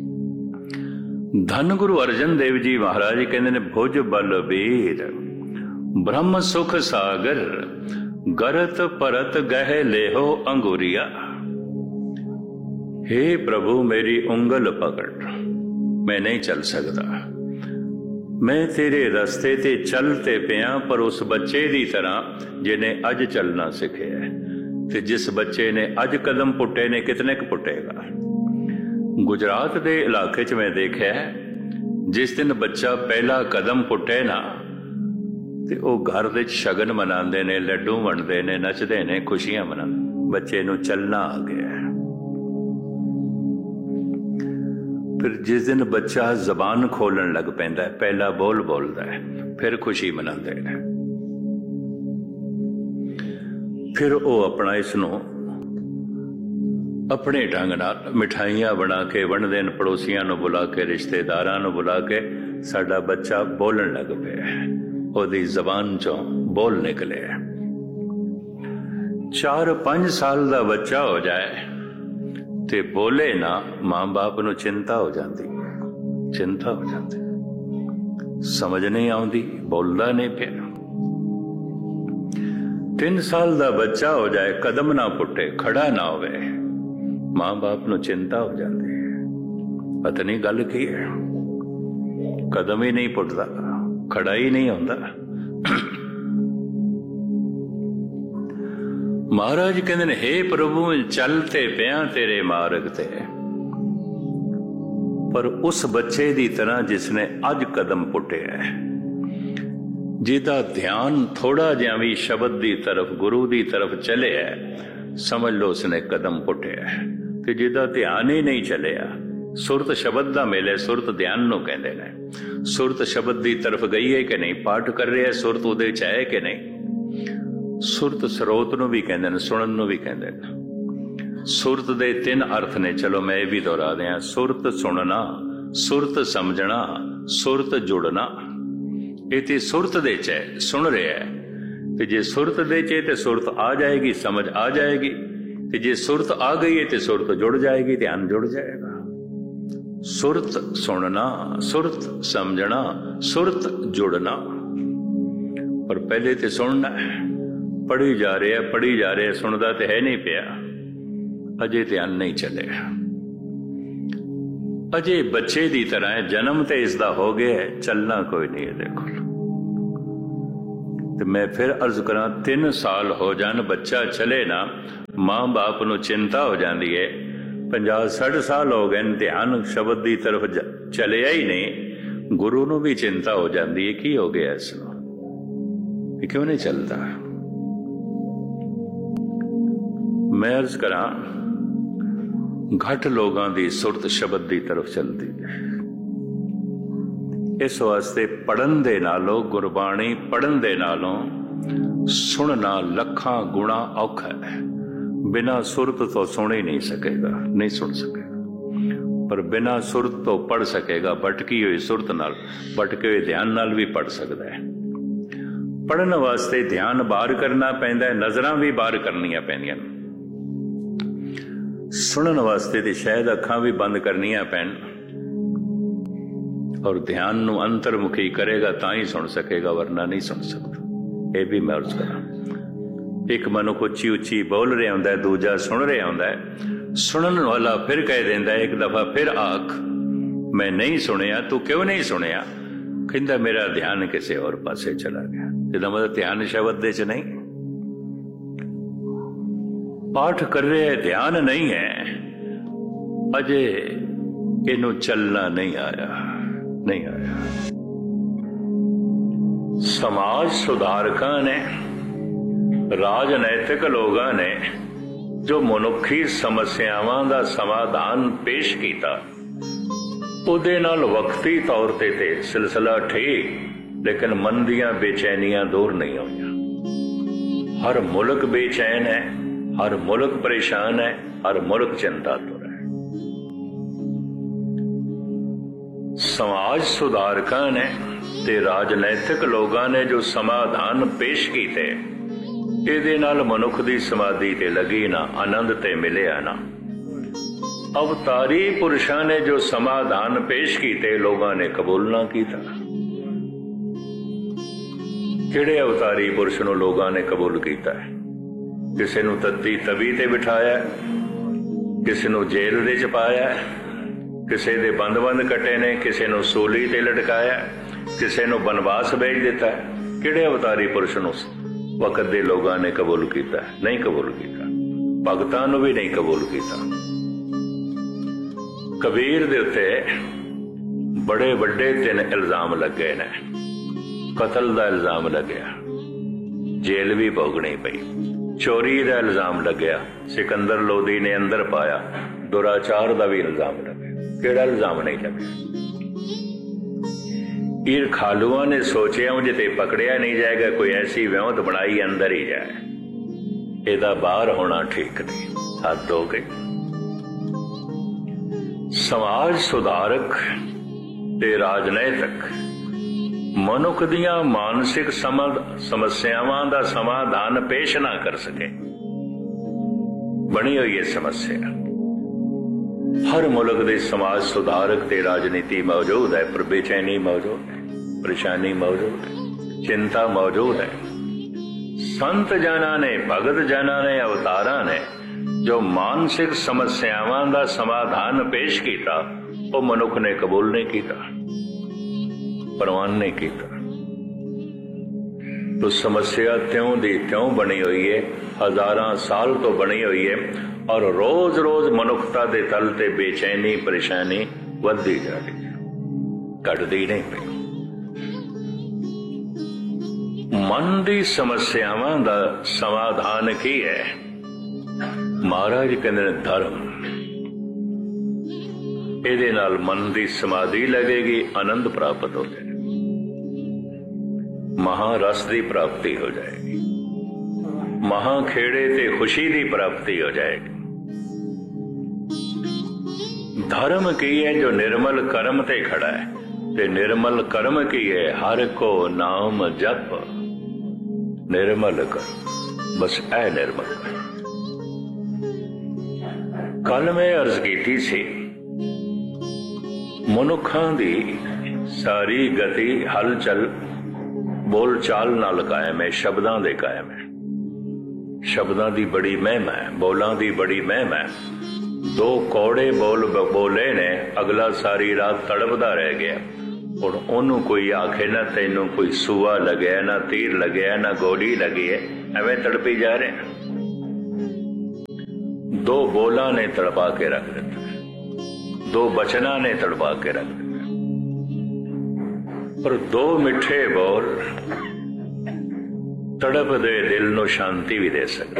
ਧੰਨ ਗੁਰੂ ਅਰਜਨ ਦੇਵ ਜੀ ਮਹਾਰਾਜ ਕਹਿੰਦੇ ਨੇ, ਭੁਜ ਬਲਬੀਰ ब्रह्म सुख सागर गरत परत गह लेहो अंगुरिया। हे प्रभु मेरी उंगल पकड़, मैं नहीं चल सकता, मैं तेरे रस्ते ते चलते पिया, पर उस बच्चे दी तरह जिन्हें अज चलना सिखे है। ते जिस बच्चे ने अज कदम पुट्टे ने कितने क पुट्टेगा। गुजरात दे इलाके च मैं देखा है, जिस दिन बच्चा पहला कदम पुट्टे ना ਤੇ ਉਹ ਘਰ ਦੇ ਸ਼ਗਨ ਮਨਾਉਂਦੇ ਨੇ, ਲੱਡੂ ਵੰਡਦੇ ਨੇ, ਨੱਚਦੇ ਨੇ, ਖੁਸ਼ੀਆਂ ਮਨਾਉਂਦੇ, ਬੱਚੇ ਨੂੰ ਚੱਲਣਾ ਆ ਗਿਆ। ਫਿਰ ਜਿਸ ਦਿਨ ਬੱਚਾ ਜ਼ਬਾਨ ਖੋਲਣ ਲੱਗ ਪੈਂਦਾ, ਪਹਿਲਾ ਬੋਲ ਬੋਲਦਾ ਹੈ, ਫਿਰ ਖੁਸ਼ੀ ਮਨਾਉਂਦੇ ਨੇ। ਫਿਰ ਉਹ ਆਪਣਾ ਇਸ ਨੂੰ ਆਪਣੇ ਢੰਗ ਨਾਲ ਮਿਠਾਈਆਂ ਬਣਾ ਕੇ ਵੰਡਦੇ ਨੇ, ਪੜੋਸੀਆਂ ਨੂੰ ਬੁਲਾ ਕੇ, ਰਿਸ਼ਤੇਦਾਰਾਂ ਨੂੰ ਬੁਲਾ ਕੇ, ਸਾਡਾ ਬੱਚਾ ਬੋਲਣ ਲੱਗ ਪਿਆ, ਉਹਦੀ ਜ਼ਬਾਨ ਚੋਂ ਬੋਲ ਨਿਕਲੇ। 4-5 ਸਾਲ ਦਾ ਬੱਚਾ ਹੋ ਜਾਏ ਤੇ ਬੋਲੇ ਨਾ, ਮਾਂ ਬਾਪ ਨੂੰ ਚਿੰਤਾ ਹੋ ਜਾਂਦੀ, ਚਿੰਤਾ ਹੋ ਜਾਂਦੀ, ਸਮਝ ਨਹੀਂ ਆਉਂਦੀ, ਬੋਲਦਾ ਨਹੀਂ ਪਿਆ। 3 ਸਾਲ ਦਾ ਬੱਚਾ ਹੋ ਜਾਏ, ਕਦਮ ਨਾ ਪੁੱਟੇ, ਖੜਾ ਨਾ ਹੋਵੇ, ਮਾਂ ਬਾਪ ਨੂੰ ਚਿੰਤਾ ਹੋ ਜਾਂਦੀ, ਪਤਾ ਨਹੀਂ ਗੱਲ ਕੀ ਹੈ, ਕਦਮ ਹੀ ਨਹੀਂ ਪੁੱਟਦਾ, ਖੜਾ ਹੀ ਨਹੀਂ ਹੁੰਦਾ। ਮਹਾਰਾਜ ਕਹਿੰਦੇ ਨੇ, ਹੇ ਪ੍ਰਭੂ ਚੱਲ ਤੇ ਪਿਆ ਤੇਰੇ ਮਾਰਗ ਤੇ, ਪਰ ਉਸ ਬੱਚੇ ਦੀ ਤਰ੍ਹਾਂ ਜਿਸਨੇ ਅੱਜ ਕਦਮ ਪੁੱਟਿਆ, ਜਿਹਦਾ ਧਿਆਨ ਥੋੜਾ ਜਿਹਾ ਵੀ ਸ਼ਬਦ ਦੀ ਤਰਫ, ਗੁਰੂ ਦੀ ਤਰਫ ਚਲਿਆ, ਸਮਝ ਲਓ ਉਸਨੇ ਕਦਮ ਪੁੱਟਿਆ। ਤੇ ਜਿਹਦਾ ਧਿਆਨ ਹੀ ਨਹੀਂ ਚਲਿਆ, ਸੁਰਤ ਸ਼ਬਦ ਦਾ ਮੇਲੇ, ਸੁਰਤ ਧਿਆਨ ਨੂੰ ਕਹਿੰਦੇ ਨੇ। ਸੁਰਤ ਸ਼ਬਦ ਦੀ ਤਰਫ ਗਈ ਹੈ ਕਿ ਨਹੀਂ, ਪਾਠ ਕਰ ਰਿਹਾ, ਸੁਰਤ ਉਹਦੇ ਚ ਹੈ ਕਿ ਨਹੀਂ। ਸੁਰਤ ਸਰੋਤ ਨੂੰ ਵੀ ਕਹਿੰਦੇ ਨੇ, ਸੁਣਨ ਨੂੰ ਵੀ ਕਹਿੰਦੇ ਨੇ। ਸੁਰਤ ਦੇ 3 ਅਰਥ ਨੇ, ਚਲੋ ਮੈਂ ਇਹ ਵੀ ਦੁਹਰਾ ਦਿਆਂ। ਸੁਰਤ ਸੁਣਨਾ, ਸੁਰਤ ਸਮਝਣਾ, ਸੁਰਤ ਜੁੜਨਾ। ਇਹ ਤੇ ਸੁਰਤ ਦੇ ਚ ਹੈ, ਸੁਣ ਰਿਹਾ ਹੈ। ਤੇ ਜੇ ਸੁਰਤ ਦੇ ਚ ਤੇ ਸੁਰਤ ਆ ਜਾਏਗੀ, ਸਮਝ ਆ ਜਾਏਗੀ। ਤੇ ਜੇ ਸੁਰਤ ਆ ਗਈ ਹੈ ਤੇ ਸੁਰਤ ਜੁੜ ਜਾਏਗੀ, ਧਿਆਨ ਜੁੜ ਜਾਏਗਾ। ਸੁਰਤ ਸੁਣਨਾ, ਸੁਰਤ ਸਮਝਣਾ, ਸੁਰਤ ਜੁੜਨਾ। ਪਰ ਪਹਿਲੇ ਤੇ ਸੁਣਨਾ, ਪੜ੍ਹੀ ਜਾ ਰਿਹਾ, ਪੜ੍ਹੀ ਜਾ ਰਿਹਾ, ਸੁਣਦਾ ਤੇ ਹੈ ਨਹੀਂ ਪਿਆ, ਅਜੇ ਧਿਆਨ ਨਹੀਂ ਚੱਲਿਆ, ਅਜੇ ਬੱਚੇ ਦੀ ਤਰ੍ਹਾਂ ਜਨਮ ਤੇ ਇਸ ਦਾ ਹੋ ਗਿਆ, ਚੱਲਣਾ ਕੋਈ ਨਹੀਂ ਇਹਦੇ ਕੋਲ। ਤੇ ਮੈਂ ਫਿਰ अर्ज ਕਰਾਂ 3 ਸਾਲ ਹੋ ਜਾਣ ਬੱਚਾ ਚਲੇ ਨਾ, ਮਾਂ ਬਾਪ ਨੂੰ ਚਿੰਤਾ ਹੋ ਜਾਂਦੀ ਹੈ। 50-60 ਸਾਲ ਹੋ ਗਏ ਧਿਆਨ ਸ਼ਬਦ ਦੀ ਤਰਫ ਚਲਿਆ ਹੀ ਨਹੀਂ, ਗੁਰੂ ਨੂੰ ਵੀ ਚਿੰਤਾ ਹੋ ਜਾਂਦੀ ਹੈ ਕੀ ਹੋ ਗਿਆ ਇਸ ਨੂੰ, ਇਹ ਕਿਉਂ ਨਹੀਂ ਚੱਲਦਾ। ਮੈਂ अर्ज ਕਰਾਂ ਘੱਟ ਲੋਕਾਂ ਦੀ ਸੁਰਤ ਸ਼ਬਦ ਦੀ ਤਰਫ ਚੱਲਦੀ ਹੈ। ਇਸ ਵਾਸਤੇ ਪੜ੍ਹਨ ਦੇ ਨਾਲੋਂ, ਗੁਰਬਾਣੀ ਪੜ੍ਹਨ ਦੇ ਨਾਲੋਂ ਸੁਣਨਾ ਲੱਖਾਂ ਗੁਣਾ ਔਖਾ ਹੈ। ਬਿਨਾਂ ਸੁਰਤ ਤੋਂ ਸੁਣ ਹੀ ਨਹੀਂ ਸਕੇਗਾ, ਨਹੀਂ ਸੁਣ ਸਕੇਗਾ, ਪਰ ਬਿਨਾਂ ਸੁਰਤ ਤੋਂ ਪੜ੍ਹ ਸਕੇਗਾ। ਭਟਕੀ ਹੋਈ ਸੁਰਤ ਨਾਲ, ਭਟਕੇ ਹੋਏ ਧਿਆਨ ਨਾਲ ਵੀ ਪੜ੍ਹ ਸਕਦਾ ਹੈ। ਪੜ੍ਹਨ ਵਾਸਤੇ ਧਿਆਨ ਬਾਹਰ ਕਰਨਾ ਪੈਂਦਾ ਹੈ, ਨਜ਼ਰਾਂ ਵੀ ਬਾਹਰ ਕਰਨੀਆਂ ਪੈਂਦੀਆਂ ਨੇ। ਸੁਣਨ ਵਾਸਤੇ ਤੇ ਸ਼ਾਇਦ ਅੱਖਾਂ ਵੀ ਬੰਦ ਕਰਨੀਆਂ ਪੈਣ, ਔਰ ਧਿਆਨ ਨੂੰ ਅੰਤਰਮੁਖੀ ਕਰੇਗਾ ਤਾਂ ਹੀ ਸੁਣ ਸਕੇਗਾ, ਵਰਨਾ ਨਹੀਂ ਸੁਣ ਸਕਦਾ। ਇਹ ਵੀ ਮੈਂ अर्ज ਕਰਾਂ। ਇੱਕ ਮਨੁੱਖ ਉੱਚੀ ਉੱਚੀ ਬੋਲ ਰਿਹਾ ਹੁੰਦਾ ਹੈ, ਦੂਜਾ ਸੁਣ ਰਿਹਾ ਹੁੰਦਾ ਹੈ। ਸੁਣਨ ਵਾਲਾ ਫਿਰ ਕਹਿ ਦਿੰਦਾ ਇੱਕ ਦਫਾ ਫਿਰ ਆਖ, ਮੈਂ ਨਹੀਂ ਸੁਣਿਆ। ਤੂੰ ਕਿਉਂ ਨਹੀਂ ਸੁਣਿਆ? ਕਹਿੰਦਾ ਮੇਰਾ ਧਿਆਨ ਕਿਸੇ ਹੋਰ ਪਾਸੇ ਚਲਾ ਗਿਆ। ਇਹਦਾ ਮਤਲਬ ਧਿਆਨ ਸ਼ਬਦ ਦੇ ਚ ਨਹੀਂ। ਪਾਠ ਕਰ ਰਿਹਾ, ਧਿਆਨ ਨਹੀਂ ਹੈ, ਅਜੇ ਇਹਨੂੰ ਚੱਲਣਾ ਨਹੀਂ ਆਇਆ, ਨਹੀਂ ਆਇਆ। ਸਮਾਜ ਸੁਧਾਰਕਾਂ ਨੇ, ਰਾਜਨੈਤਿਕ ਲੋਕਾਂ ਨੇ ਜੋ ਮਨੁੱਖੀ ਸਮੱਸਿਆਵਾਂ ਦਾ ਸਮਾਧਾਨ ਪੇਸ਼ ਕੀਤਾ, ਉਹਦੇ ਨਾਲ ਵਕਤੀ ਤੌਰ ਤੇ ਸਿਲਸਿਲਾ ਠੀਕ, ਲੇਕਿਨ ਮਨ ਦੀਆਂ ਬੇਚੈਨੀਆਂ ਦੂਰ ਨਹੀਂ ਹੋਈਆਂ। ਹਰ ਮੁਲਕ ਬੇਚੈਨ ਹੈ, ਹਰ ਮੁਲਕ ਪਰੇਸ਼ਾਨ ਹੈ, ਹਰ ਮੁਲਕ ਚਿੰਤਾ ਤੋਂ ਹੈ। ਸਮਾਜ ਸੁਧਾਰਕਾਂ ਨੇ ਤੇ ਰਾਜਨੈਤਿਕ ਲੋਕਾਂ ਨੇ ਜੋ ਸਮਾਧਾਨ ਪੇਸ਼ ਕੀਤੇ, ਇਹਦੇ ਨਾਲ ਮਨੁੱਖ ਦੀ ਸਮਾਧੀ ਤੇ ਲੱਗੀ ਨਾ, ਆਨੰਦ ਤੇ ਮਿਲਿਆ ਨਾ। ਅਵਤਾਰੀ ਪੁਰਸ਼ਾਂ ਨੇ ਜੋ ਸਮਾਧਾਨ ਪੇਸ਼ ਕੀਤੇ, ਲੋਕਾਂ ਨੇ ਕਬੂਲ ਨਾ ਕੀਤਾ। ਕਿਹੜੇ ਅਵਤਾਰੀ ਪੁਰਸ਼ ਨੂੰ ਲੋਕਾਂ ਨੇ ਕਬੂਲ ਕੀਤਾ ਹੈ? ਕਿਸੇ ਨੂੰ ਤੱਤੀ ਤਵੀ ਤੇ ਬਿਠਾਇਆ, ਕਿਸੇ ਨੂੰ ਜੇਲ੍ਹ ਦੇ ਚ ਪਾਇਆ, ਕਿਸੇ ਦੇ ਬੰਦ ਕੱਟੇ ਨੇ, ਕਿਸੇ ਨੂੰ ਸੂਲੀ ਤੇ ਲਟਕਾਇਆ, ਕਿਸੇ ਨੂੰ ਬਨਵਾਸ ਭੇਜ ਦਿੱਤਾ। ਕਿਹੜੇ ਅਵਤਾਰੀ ਪੁਰਸ਼ ਨੂੰ ਵਕਤ ਦੇ ਲੋਕਾਂ ਨੇ ਕਬੂਲ ਕੀਤਾ? ਨਹੀਂ ਕਬੂਲ ਕੀਤਾ। ਭਗਤਾਂ ਨੂੰ ਵੀ ਨਹੀਂ ਕਬੂਲ ਕੀਤਾ। ਕਬੀਰ ਦੇ ਉੱਤੇ ਬੜੇ ਵੱਡੇ 3 ਇਲਜ਼ਾਮ ਲੱਗੇ ਨੇ। ਕਤਲ ਦਾ ਇਲਜ਼ਾਮ ਲੱਗਿਆ, ਜੇਲ੍ਹ ਵੀ ਭੋਗਣੀ ਪਈ। ਚੋਰੀ ਦਾ ਇਲਜ਼ਾਮ ਲੱਗਿਆ, ਸਿਕੰਦਰ ਲੋਧੀ ਨੇ ਅੰਦਰ ਪਾਇਆ। ਦੁਰਾਚਾਰ ਦਾ ਵੀ ਇਲਜ਼ਾਮ ਲੱਗਿਆ। ਕਿਹੜਾ ਇਲਜ਼ਾਮ ਨਹੀਂ ਲੱਗਿਆ? ਈਰ ਖਾਲੂਆਂ ਨੇ ਸੋਚਿਆ ਉਂਝ ਤੇ ਪਕੜਿਆ ਨਹੀਂ ਜਾਏਗਾ, ਕੋਈ ਐਸੀ ਵਿਉਂਤ ਬਣਾਈ ਅੰਦਰ ਹੀ ਜਾਏ, ਇਹਦਾ ਬਾਹਰ ਹੋਣਾ ਠੀਕ ਨਹੀਂ। ਹੱਦ ਹੋ ਗਈ। ਸਮਾਜ ਸੁਧਾਰਕ ਤੇ ਰਾਜਨੈਤਿਕ ਮਨੁੱਖ ਦੀਆਂ ਮਾਨਸਿਕ ਸਮੱਸਿਆਵਾਂ ਦਾ ਸਮਾਧਾਨ ਪੇਸ਼ ਨਾ ਕਰ ਸਕੇ। ਬਣੀ ਹੋਈ ਇਹ ਸਮੱਸਿਆ ਹਰ ਮੁਲਕ ਦੇ ਸਮਾਜ ਸੁਧਾਰਕ ਤੇ ਰਾਜਨੀਤੀ ਮੌਜੂਦ ਹੈ, ਪਰ ਬੇਚੈਨੀ ਮੌਜੂਦ ਹੈ, ਪਰੇਸ਼ਾਨੀ ਮੌਜੂਦ ਹੈ, ਚਿੰਤਾ ਮੌਜੂਦ ਹੈ। ਸੰਤ ਜਨਾਂ ਨੇ, ਭਗਤ ਜਨਾਂ ਨੇ, ਅਵਤਾਰਾਂ ਨੇ ਜੋ ਮਾਨਸਿਕ ਸਮੱਸਿਆਵਾਂ ਦਾ ਸਮਾਧਾਨ ਪੇਸ਼ ਕੀਤਾ, ਉਹ ਮਨੁੱਖ ਨੇ ਕਬੂਲ ਨਹੀਂ ਕੀਤਾ, ਪ੍ਰਵਾਨ ਨਹੀਂ ਕੀਤਾ। तो समस्या त्यों दी त्यों बनी हुई है, हजारां साल तो बनी हुई है, और रोज रोज मनुखता दे तल ते बेचैनी परेशानी वधदी जा रही है, घटदी नहीं पई। मन दी समस्यावां दा समाधान की है? महाराज कहंदे ने धर्म। ਇਹਦੇ ਨਾਲ ਮਨ ਦੀ ਸਮਾਧੀ लगेगी, आनंद प्राप्त हो जाएगा, महारस की प्राप्ति हो जाएगी, महाखेड़े ते खुशी की प्राप्ति हो जाएगी। धर्म की है जो निर्मल कर्म ते खड़ा है, ते निर्मल कर्म की है हर को नाम जप, निर्मल कर्म, बस ऐ निर्मल कर्म। कल मैं अर्ज की सी, मनुखा दी सारी गति हलचल बोल चाल नाल कायम है, शब्दां दे कायम है। शब्दां दी बड़ी महिमा है, बोलां दी बड़ी महिमा है। दो कौड़े बोल बोले ने, अगला सारी रात तड़पदा रह गया, ਹੁਣ ਉਹਨੂੰ ਕੋਈ ਆਖੇ ਨਾ ਤੈਨੂੰ ਕੋਈ ਸੂਆ ਲੱਗਿਆ, ਨਾ ਤੀਰ ਲੱਗਿਆ, ਨਾ ਗੋਲੀ ਲੱਗੀ ਹੈ, ਐਵੇਂ ਤੜਪੀ ਜਾ ਰਹੇ। ਦੋ ਬੋਲਾਂ ਨੇ ਤੜਪਾ ਕੇ ਰੱਖ ਦਿੱਤਾ, ਦੋ ਬਚਨਾਂ ਨੇ ਤੜਪਾ ਕੇ ਰੱਖ ਦਿੱਤਾ, ਪਰ ਦੋ ਮਿੱਠੇ ਬੋਲ ਤੜਪਦੇ ਦਿਲ ਨੂੰ ਸ਼ਾਂਤੀ ਵੀ ਦੇ ਸਕਦੇ।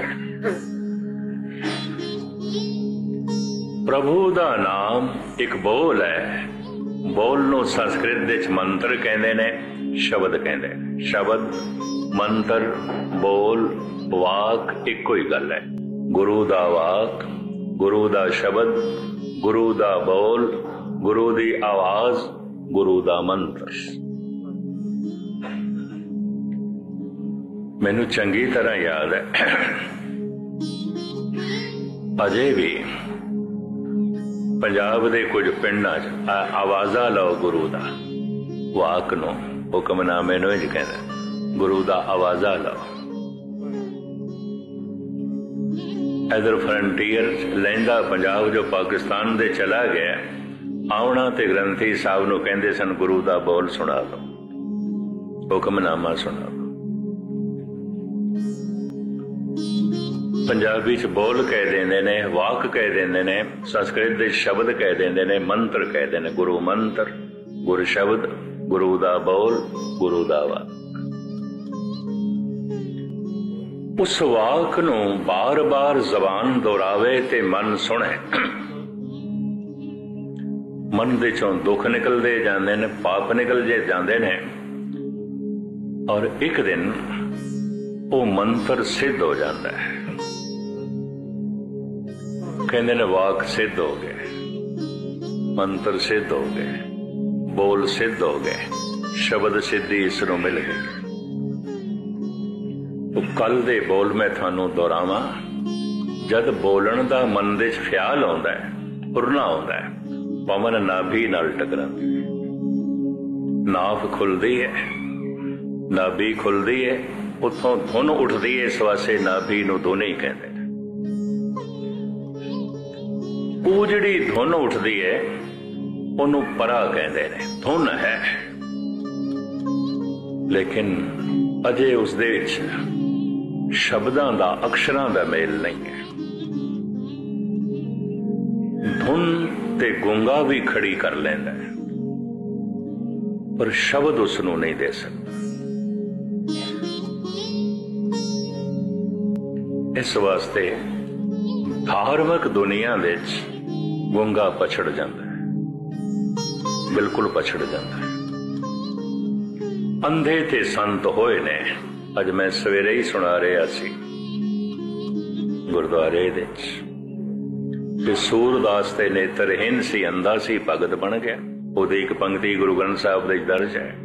ਪ੍ਰਭੂ ਦਾ ਨਾਮ ਇੱਕ ਬੋਲ ਹੈ। ਬੋਲ ਨੂੰ ਸੰਸਕ੍ਰਿਤ ਵਿੱਚ ਮੰਤਰ ਕਹਿੰਦੇ ਨੇ, ਸ਼ਬਦ ਕਹਿੰਦੇ ਨੇ। ਸ਼ਬਦ, ਮੰਤਰ, ਬੋਲ, ਵਾਕ ਇੱਕੋ ਹੀ ਗੱਲ ਹੈ। ਗੁਰੂ ਦਾ ਵਾਕ, ਗੁਰੂ ਦਾ ਸ਼ਬਦ, ਗੁਰੂ ਦਾ ਬੋਲ, ਗੁਰੂ ਦੀ ਆਵਾਜ਼, ਗੁਰੂ ਦਾ ਮੰਤਰ। ਮੈਨੂੰ ਚੰਗੀ ਤਰ੍ਹਾਂ ਯਾਦ ਹੈ, ਅਜੇ ਵੀ ਪੰਜਾਬ ਦੇ ਕੁਝ ਪਿੰਡਾਂ 'ਚ ਆਵਾਜ਼ਾ ਲਓ ਗੁਰੂ ਦਾ, ਵਾਕ ਨੂੰ, ਹੁਕਮਨਾਮੇ ਨੂੰ ਇੰਝ ਕਹਿੰਦੇ, ਗੁਰੂ ਦਾ ਆਵਾਜ਼ਾ ਲਓ। ਇਧਰ ਫਰੰਟੀਅਰ ਲਹਿੰਦਾ ਪੰਜਾਬ ਜੋ ਪਾਕਿਸਤਾਨ ਦੇ ਚਲਾ ਗਿਆ, ਆਉਣਾ ਤੇ ਗ੍ਰੰਥੀ ਸਾਹਿਬ ਨੂੰ ਕਹਿੰਦੇ ਸਨ ਗੁਰੂ ਦਾ ਬੋਲ ਸੁਣਾ ਲਓ, ਹੁਕਮਨਾਮਾ ਸੁਣਾ ਲਓ। ਪੰਜਾਬੀ 'ਚ ਬੋਲ ਕਹਿ ਦਿੰਦੇ ਨੇ, ਵਾਕ ਕਹਿ ਦਿੰਦੇ ਨੇ, ਸੰਸਕ੍ਰਿਤ ਦੇ ਸ਼ਬਦ ਕਹਿ ਦਿੰਦੇ ਨੇ, ਮੰਤਰ ਕਹਿੰਦੇ ਨੇ। ਗੁਰੂ ਮੰਤਰ, ਗੁਰ ਸ਼ਬਦ, ਗੁਰੂ ਦਾ ਬੋਲ, ਗੁਰੂ ਦਾ ਵਾਕ। ਉਸ ਵਾਕ ਨੂੰ ਬਾਰ-ਬਾਰ ਜ਼ਬਾਨ ਦੁਹਰਾਵੇ ਤੇ ਮਨ ਸੁਣੇ। ਮਨ ਦੇ ਚੋਂ ਦੁੱਖ ਨਿਕਲਦੇ ਜਾਂਦੇ ਨੇ, ਪਾਪ ਨਿਕਲ ਜੇ ਜਾਂਦੇ ਨੇ, ਔਰ ਇੱਕ ਦਿਨ ਉਹ ਮੰਤਰ ਸਿੱਧ ਹੋ ਜਾਂਦਾ ਹੈ। ਕਹਿੰਦੇ ਨੇ ਵਾਕ ਸਿੱਧ ਹੋ ਗਏ, ਮੰਤਰ ਸਿੱਧ ਹੋ ਗਏ, ਬੋਲ ਸਿੱਧ ਹੋ ਗਏ, ਸ਼ਬਦ ਸਿੱਧੀ ਇਸ ਨੂੰ ਮਿਲ ਗਈ। ਕੱਲ ਦੇ ਬੋਲ ਮੈਂ ਤੁਹਾਨੂੰ ਦੁਹਰਾਵਾਂ। ਜਦ ਬੋਲਣ ਦਾ ਮਨ ਦੇ 'ਚ ਖਿਆਲ ਆਉਂਦਾ ਹੈ, ਉਰਨਾ ਆਉਂਦਾ ਹੈ, ਪਵਨ ਨਾਭੀ ਨਾਲ ਟਕਰਾਉਂਦੀ, ਨਾਭ ਖੁੱਲਦੀ ਹੈ, ਨਾਭੀ ਖੁੱਲਦੀ ਹੈ, ਉੱਥੋਂ ਧੁਨ ਉੱਠਦੀ ਹੈ। ਇਸ ਵਾਸਤੇ ਨਾਭੀ ਨੂੰ ਧੁਨ ਹੀ ਕਹਿੰਦੇ। ਉਹ ਜਿਹੜੀ ਧੁਨ ਉੱਠਦੀ ਹੈ ਉਹਨੂੰ ਪਰਾ ਕਹਿੰਦੇ ਨੇ। ਧੁਨ ਹੈ, ਲੇਕਿਨ ਅਜੇ ਉਸਦੇ ਵਿੱਚ ਸ਼ਬਦਾਂ ਦਾ, ਅਕਸ਼ਰਾਂ ਦਾ ਮੇਲ ਨਹੀਂ ਹੈ। ਧੁਨ ਤੇ ਗੂੰਗਾ ਵੀ ਖੜੀ ਕਰ ਲੈਂਦਾ ਹੈ, ਪਰ ਸ਼ਬਦ ਉਸ ਨੂੰ ਨਹੀਂ ਦੇ ਸਕਦਾ। ਇਸ ਵਾਸਤੇ ਧਾਰਮਿਕ ਦੁਨੀਆ ਵਿੱਚ ਗੂੰਗਾ ਪਛੜ ਜਾਂਦਾ ਹੈ, ਬਿਲਕੁਲ ਪਛੜ ਜਾਂਦਾ ਹੈ। ਅੰਧੇ ਤੇ ਸੰਤ ਹੋਏ ਨੇ। ਅੱਜ ਮੈਂ ਸਵੇਰੇ ਹੀ ਸੁਣਾ ਰਿਹਾ ਸੀ ਗੁਰਦੁਆਰੇ ਵਿੱਚ ਕਿ ਸੂਰਦਾਸ ਦੇ ਨੇਤਰਹੀਨ ਸੀ, ਅੰਧਾ ਸੀ, ਭਗਤ ਬਣ ਗਿਆ। ਉਹਦੀ ਇੱਕ ਪੰਕਤੀ ਗੁਰੂ ਗ੍ਰੰਥ ਸਾਹਿਬ ਦੇ ਦਰਜ ਹੈ,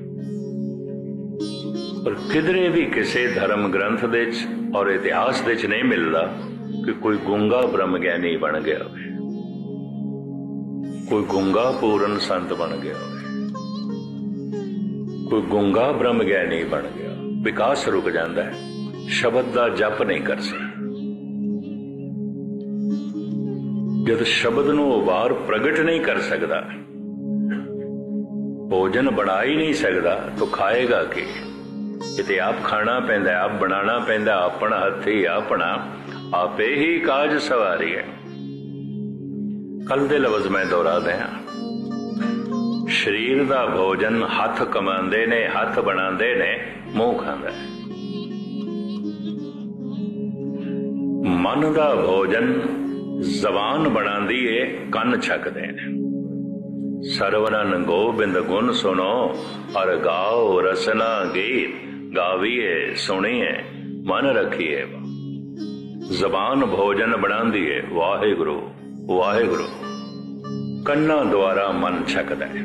ਪਰ ਕਿਧਰੇ ਵੀ ਕਿਸੇ ਧਰਮ ਗ੍ਰੰਥ ਦੇ ਵਿੱਚ ਔਰ ਇਤਿਹਾਸ ਦੇ ਵਿੱਚ ਨਹੀਂ ਮਿਲਦਾ ਕਿ ਕੋਈ ਗੂੰਗਾ ਬ੍ਰਹਮ ਗਿਆਨੀ ਬਣ ਗਿਆ ਹੋਵੇ, ਕੋਈ ਗੂੰਗਾ ਪੂਰਨ ਸੰਤ ਬਣ ਗਿਆ ਹੋਵੇ, ਕੋਈ ਗੂੰਗਾ ਬ੍ਰਹਮ ਗਿਆਨੀ ਬਣ ਗਿਆ। ਵਿਕਾਸ ਰੁਕ ਜਾਂਦਾ ਹੈ, ਸ਼ਬਦ ਦਾ ਜਪ ਨਹੀਂ ਕਰ ਸਕਦਾ। ਜਦ ਸ਼ਬਦ ਨੂੰ ਉਹ ਬਾਹਰ ਪ੍ਰਗਟ ਨਹੀਂ ਕਰ ਸਕਦਾ, ਭੋਜਨ ਬਣਾ ਹੀ ਨਹੀਂ ਸਕਦਾ, ਤਾਂ ਖਾਏਗਾ ਕੀ? ਕਿਤੇ ਆਪ ਖਾਣਾ ਪੈਂਦਾ, ਆਪ ਬਣਾਉਣਾ ਪੈਂਦਾ, ਆਪਣਾ ਹੱਥੀ ਆਪਣਾ, ਆਪੇ ਹੀ ਕਾਜ ਸਵਾਰੀ ਹੈ। ਕੱਲ ਦੇ ਲਫ਼ਜ਼ ਮੈਂ ਦੁਹਰਾ ਦਿਆਂ। ਸਰੀਰ ਦਾ ਭੋਜਨ ਹੱਥ ਕਮਾਉਂਦੇ ਨੇ, ਹੱਥ ਬਣਾਉਂਦੇ ਨੇ, ਮੂੰਹ ਖਾਂਦਾ ਹੈ। ਮਨ ਦਾ ਭੋਜਨ ਜ਼ਬਾਨ ਬਣਾਉਂਦੀ ਏ, ਕੰਨ ਛਕਦੇ ਨੇ। ਸਰਵਰਨ ਗੋਬਿੰਦ ਗੁਣ ਸੁਣੋ ਔਰ ਗਾਓ ਰਸਨਾ ਗੀਤ, ਗਾਵੀਏ ਸੁਣੀਏ ਮਨ ਰੱਖੀਏ। ਜ਼ਬਾਨ ਭੋਜਨ ਬਣਾਉਂਦੀ ਏ, ਵਾਹਿਗੁਰੂ ਵਾਹਿਗੁਰੂ। ਕੰਨਾਂ ਦੁਆਰਾ ਮਨ ਛਕਦਾ ਹੈ।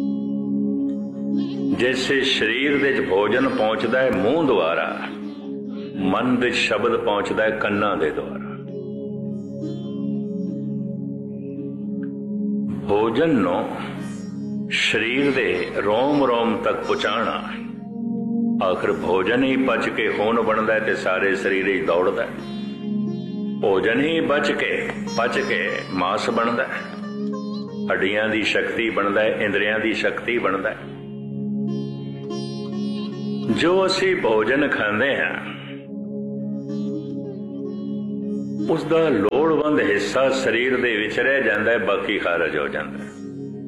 ਜੈਸੇ ਸਰੀਰ ਦੇ ਵਿੱਚ ਭੋਜਨ ਪਹੁੰਚਦਾ ਹੈ ਮੂੰਹ ਦੁਆਰਾ, ਮਨ ਵਿੱਚ ਸ਼ਬਦ ਪਹੁੰਚਦਾ ਹੈ ਕੰਨਾਂ ਦੇ ਦੁਆਰਾ। ਭੋਜਨ ਨੂੰ ਸਰੀਰ ਦੇ ਰੋਮ ਰੋਮ ਤੱਕ ਪਹੁੰਚਾਉਣਾ। ਆਖਰ ਭੋਜਨ ਹੀ ਪਚ ਕੇ ਖੂਨ ਬਣਦਾ ਹੈ ਤੇ ਸਾਰੇ ਸਰੀਰ ਹੀ ਦੌੜਦਾ ਹੈ। ਭੋਜਨ ਹੀ ਪਚ ਕੇ ਮਾਸ ਬਣਦਾ ਹੈ, ਹੱਡੀਆਂ ਦੀ ਸ਼ਕਤੀ ਬਣਦਾ ਹੈ, ਇੰਦਰੀਆਂ ਦੀ ਸ਼ਕਤੀ ਬਣਦਾ ਹੈ। ਜੋ ਅਸੀਂ ਭੋਜਨ ਖਾਂਦੇ ਹਾਂ ਉਸ ਦਾ ਲੋੜਵੰਦ ਹਿੱਸਾ ਸਰੀਰ ਦੇ ਵਿੱਚ ਰਹਿ ਜਾਂਦਾ ਹੈ, ਬਾਕੀ ਖਾਰਜ ਹੋ ਜਾਂਦਾ ਹੈ।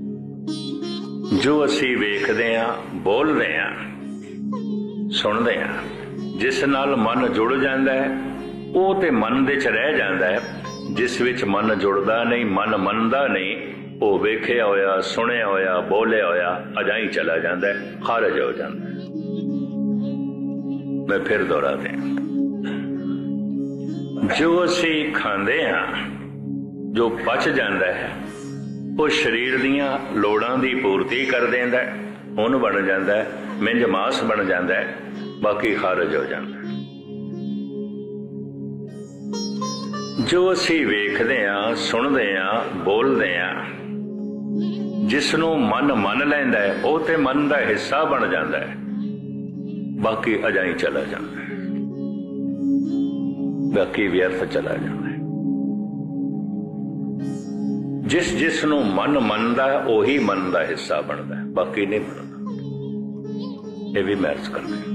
ਜੋ ਅਸੀਂ ਵੇਖਦੇ ਹਾਂ, ਬੋਲਦੇ ਹਾਂ, ਸੁਣਦੇ ਹਾਂ, ਜਿਸ ਨਾਲ ਮਨ ਜੁੜ ਜਾਂਦਾ ਹੈ ਉਹ ਤੇ ਮਨ ਦੇ 'ਚ ਰਹਿ ਜਾਂਦਾ ਹੈ। ਜਿਸ ਵਿੱਚ ਮਨ ਜੁੜਦਾ ਨਹੀਂ, ਮਨ ਮੰਨਦਾ ਨਹੀਂ, ਉਹ ਵੇਖਿਆ ਹੋਇਆ, ਸੁਣਿਆ ਹੋਇਆ, ਬੋਲਿਆ ਹੋਇਆ ਅਜਾਈ ਚਲਾ ਜਾਂਦਾ ਹੈ, ਖਾਰਜ ਹੋ ਜਾਂਦਾ ਹੈ। ਮੈਂ ਫਿਰ ਦੁਹਰਾ ਦਿਆਂ, ਜੋ ਅਸੀਂ ਖਾਂਦੇ ਹਾਂ, ਜੋ ਪਚ ਜਾਂਦਾ ਹੈ, ਉਹ ਸਰੀਰ ਦੀਆਂ ਲੋੜਾਂ ਦੀ ਪੂਰਤੀ ਕਰ ਦਿੰਦਾ ਹੈ, ਹੁਣ ਬਣ ਜਾਂਦਾ ਹੈ, ਮਿੰਜ ਮਾਸ ਬਣ ਜਾਂਦਾ ਹੈ, ਬਾਕੀ ਖਾਰਜ ਹੋ ਜਾਂਦਾ ਹੈ। ਜੋ ਅਸੀਂ ਵੇਖਦੇ ਹਾਂ, ਸੁਣਦੇ ਹਾਂ, ਬੋਲਦੇ ਹਾਂ, ਜਿਸ ਨੂੰ ਮਨ ਮੰਨ ਲੈਂਦਾ ਹੈ ਉਹ ਤੇ ਮਨ ਦਾ ਹਿੱਸਾ ਬਣ ਜਾਂਦਾ ਹੈ, ਬਾਕੀ ਅਜਾਈ ਚਲਾ ਜਾਂਦਾ ਹੈ, ਬਾਕੀ ਵਿਅਰਥ ਚਲਾ ਜਾਂਦਾ ਹੈ। ਜਿਸ ਨੂੰ ਮਨ ਮੰਨਦਾ ਹੈ ਉਹੀ ਮਨ ਦਾ ਹਿੱਸਾ ਬਣਦਾ ਹੈ, ਬਾਕੀ ਨਹੀਂ ਬਣਦਾ। ਇਹ ਵੀ ਮਹਿਰਜ ਕਰਦੇ।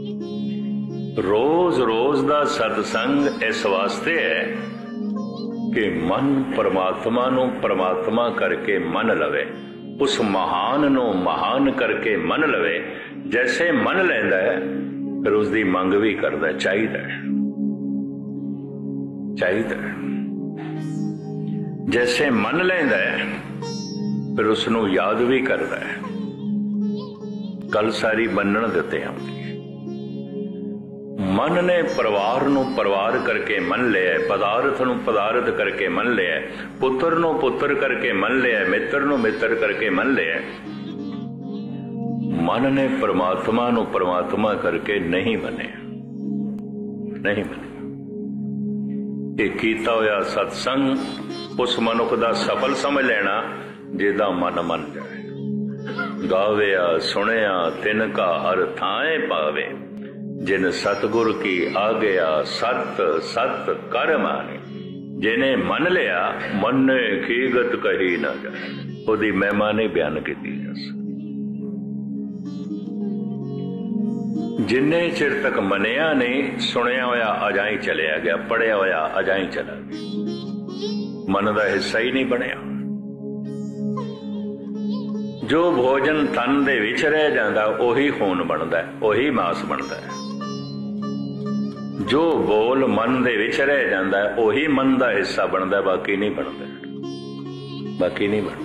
ਰੋਜ਼ ਰੋਜ਼ ਦਾ ਸਤਸੰਗ ਇਸ ਵਾਸਤੇ ਹੈ ਕਿ ਮਨ ਪਰਮਾਤਮਾ ਨੂੰ ਪਰਮਾਤਮਾ ਕਰਕੇ ਮੰਨ ਲਵੇ, ਉਸ ਮਹਾਨ ਨੂੰ ਮਹਾਨ ਕਰਕੇ ਮੰਨ ਲਵੇ। ਜੈਸੇ ਮੰਨ ਲੈਂਦਾ ਹੈ ਫਿਰ ਉਸ ਦੀ ਮੰਗ ਵੀ ਕਰਦਾ, ਚਾਹੀਦਾ ਹੈ, ਚਾਹੀਦਾ ਹੈ। ਜੈਸੇ ਮੰਨ ਲੈਂਦਾ ਹੈ ਫਿਰ ਉਸ ਨੂੰ ਯਾਦ ਵੀ ਕਰਦਾ ਹੈ। ਗੱਲ ਸਾਰੀ ਮੰਨਣ ਦੇ ਉੱਤੇ ਆਉਂਦੀ ਹੈ। ਮਨ ਨੇ ਪਰਿਵਾਰ ਨੂੰ ਪਰਿਵਾਰ ਕਰਕੇ ਮੰਨ ਲਿਆ, ਪਦਾਰਥ ਨੂੰ ਪਦਾਰਥ ਕਰਕੇ ਮੰਨ ਲਿਆ, ਪੁੱਤਰ ਨੂੰ ਪੁੱਤਰ ਕਰਕੇ ਮੰਨ ਲਿਆ, ਮਿੱਤਰ ਨੂੰ ਮਿੱਤਰ ਕਰਕੇ ਮੰਨ ਲਿਆ। ਮਨ ਨੇ ਪਰਮਾਤਮਾ ਨੂੰ ਪਰਮਾਤਮਾ ਕਰਕੇ ਨਹੀਂ ਮੰਨਿਆ, ਨਹੀਂ ਮੰਨਿਆ। ਇਹ ਕੀਤਾ ਹੋਇਆ ਸਤਸੰਗ ਉਸ ਮਨੁੱਖ ਦਾ ਸਫਲ ਸਮਝ ਲੈਣਾ ਜਿਹਦਾ ਮਨ ਮੰਨ ਜਾਏ। ਗਾਵਿਆ ਸੁਣਿਆ ਤਿਨ ਕਾ ਹਰ ਥਾਏ ਪਾਵੇ, ਜਿਨ ਸਤਿਗੁਰ ਕੀ ਆਗਿਆ ਸਤ ਸਤ ਕਰ ਮਾਨੇ। ਜਿਹਨੇ ਮੰਨ ਲਿਆ ਮੰਨੇ ਕੀਗਤ ਕਹੀ ਨਾ ਜਾਏ, ਉਹਦੀ ਮਹਿਮਾ ਨਹੀਂ ਬਿਆਨ ਕੀਤੀ ਜਾ ਸਕਦੀ। ਜਿੰਨੇ ਚਿਰ ਤੱਕ ਮੰਨਿਆ ਨਹੀਂ, ਸੁਣਿਆ ਹੋਇਆ ਅਜਾਈ ਚਲਿਆ ਗਿਆ, ਪੜਿਆ ਹੋਇਆ ਅਜਾਈ ਚਲਾ ਗਿਆ, ਮਨ ਦਾ ਹਿੱਸਾ ਹੀ ਨਹੀਂ ਬਣਿਆ। ਜੋ ਭੋਜਨ ਤਨ ਦੇ ਵਿੱਚ ਰਹਿ ਜਾਂਦਾ ਉਹੀ ਖੂਨ ਬਣਦਾ, ਉਹੀ ਮਾਸ ਬਣਦਾ ਹੈ। ਜੋ ਬੋਲ ਮਨ ਦੇ ਵਿੱਚ ਰਹਿ ਜਾਂਦਾ ਉਹੀ ਮਨ ਦਾ ਹਿੱਸਾ ਬਣਦਾ, ਬਾਕੀ ਨਹੀਂ ਬਣਦਾ, ਬਾਕੀ ਨਹੀਂ ਬਣਦਾ।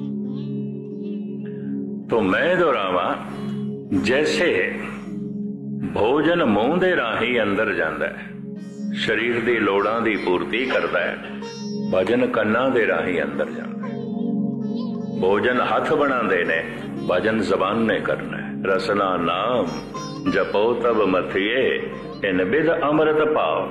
तो मैं दोहरावा, जैसे भोजन मूंह दे राही अंदर जाता है, शरीर दी लोड़ां दी पूर्ति करता है, भजन कन्नां दे राही अंदर जाता है। भोजन हथ बनाते ने, भजन जबान ने करना है। रसना नाम जपो तब मथिए, इन बिद अमृत पाओ।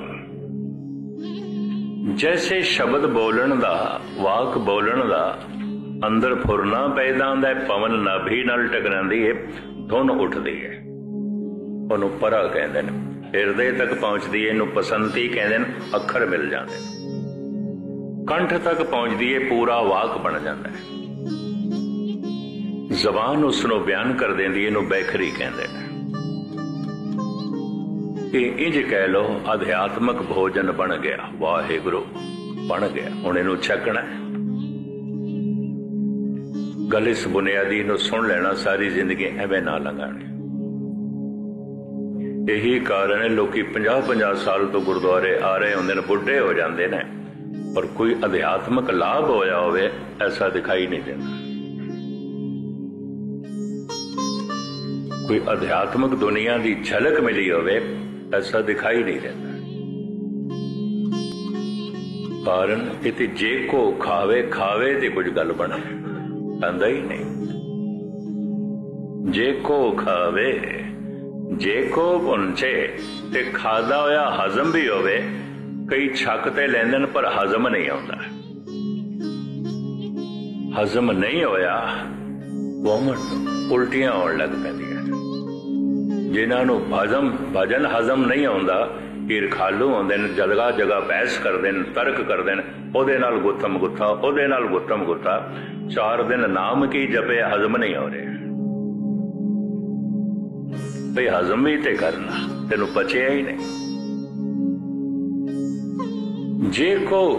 जैसे शब्द बोलन दा, वाक बोलन दा अंदर फुरना पैदा होंदा है, पवन नाभि नाल टकरांदी है, धुन उठदी है, ਉਹਨੂੰ ਪਰਾ ਕਹਿੰਦੇ ਨੇ। ਹਿਰਦੇ ਤੱਕ ਪਹੁੰਚਦੀ ਹੈ, ਇਹਨੂੰ ਪਸੰਤੀ ਕਹਿੰਦੇ ਨੇ, ਅੱਖਰ ਮਿਲ ਜਾਂਦੇ ਨੇ। ਕੰਠ ਤੱਕ ਪਹੁੰਚਦੀ ਹੈ, ਪੂਰਾ ਵਾਕ ਬਣ ਜਾਂਦਾ ਹੈ। ਜ਼ਬਾਨ ਉਸ ਨੂੰ ਬਿਆਨ ਕਰ ਦਿੰਦੀ, ਇਹਨੂੰ ਬੈਖਰੀ ਕਹਿੰਦੇ ਨੇ। ਇਹ ਇੰਜ ਕਹਿ ਲਓ ਅਧਿਆਤਮਕ ਭੋਜਨ ਬਣ ਗਿਆ, ਵਾਹਿਗੁਰੂ ਬਣ ਗਿਆ। ਹੁਣ ਇਹਨੂੰ ਛਕਣਾ ਹੈ। ਗੱਲ ਇਸ ਬੁਨਿਆਦੀ ਨੂੰ ਸੁਣ ਲੈਣਾ, ਸਾਰੀ ਜ਼ਿੰਦਗੀ ਐਵੇਂ ਨਾ ਲੰਘਾਣੀ। ਇਹੀ ਕਾਰਨ ਹੈ ਲੋਕੀ 50-50 ਸਾਲ ਤੋਂ ਗੁਰਦੁਆਰੇ ਆ ਰਹੇ ਹੁੰਦੇ ਨੇ, ਬੁੱਢੇ ਹੋ ਜਾਂਦੇ ਨੇ, ਪਰ ਕੋਈ ਅਧਿਆਤਮਕ ਲਾਭ ਹੋਇਆ ਹੋਵੇ ਐਸਾ ਦਿਖਾਈ ਨਹੀਂ ਦਿੰਦਾ। ਕੋਈ ਅਧਿਆਤਮਕ ਦੁਨੀਆ ਦੀ ਝਲਕ ਮਿਲੀ ਹੋਵੇ ਐਸਾ ਦਿਖਾਈ ਨਹੀਂ ਦਿੰਦਾ। ਕਾਰਨ ਇਹ ਤੇ ਜੇ ਕੋ ਖਾਵੇ ਖਾਵੇ ਤੇ ਕੁਝ ਗੱਲ ਬਣੇ, ਆਂਦਾ ਹੀ ਨਹੀਂ। ਜੇ ਕੋ ਖਾਵੇ, ਜੇ ਕੋ ਪਹੁੰਚੇ, ਤੇ ਖਾਦਾ ਹੋਇਆ ਹਜ਼ਮ ਵੀ ਹੋਵੇ। ਕਈ ਛੱਕ ਤੇ ਲੈਂਦੇ ਨੇ ਪਰ ਹਜ਼ਮ ਨਹੀਂ ਆਉਂਦਾ। ਹਜ਼ਮ ਨਹੀਂ ਹੋਇਆ, ਵੋਮਟ ਉਲਟੀਆਂ ਆਉਣ ਲੱਗ ਪੈਂਦੀਆਂ। ਜਿਨ੍ਹਾਂ ਨੂੰ ਭਜਨ ਹਜ਼ਮ ਨਹੀਂ ਆਉਂਦਾ, ਈਰਖਾਲੂ ਆਉਂਦੇ ਨੇ, ਜਗ੍ਹਾ ਜਗ੍ਹਾ ਬਹਿਸ ਕਰਦੇ ਨੇ, ਤਰਕ ਕਰਦੇ ਨੇ, ਉਹਦੇ ਨਾਲ ਗੁੱਥਮ ਗੁੱਥਾ, ਉਹਦੇ ਨਾਲ ਗੁੱਥਮ ਗੁੱਥਾ। 4 ਦਿਨ ਨਾਮ ਕੀ ਜਪੇ, ਹਜ਼ਮ ਨਹੀਂ ਹੋ ਰਿਹਾ। ਭਈ ਹਜ਼ਮ ਵੀ ਤੇ ਕਰਨਾ, ਤੈਨੂੰ ਪਚਿਆ ਹੀ ਨਹੀਂ। ਜੇ ਕੋ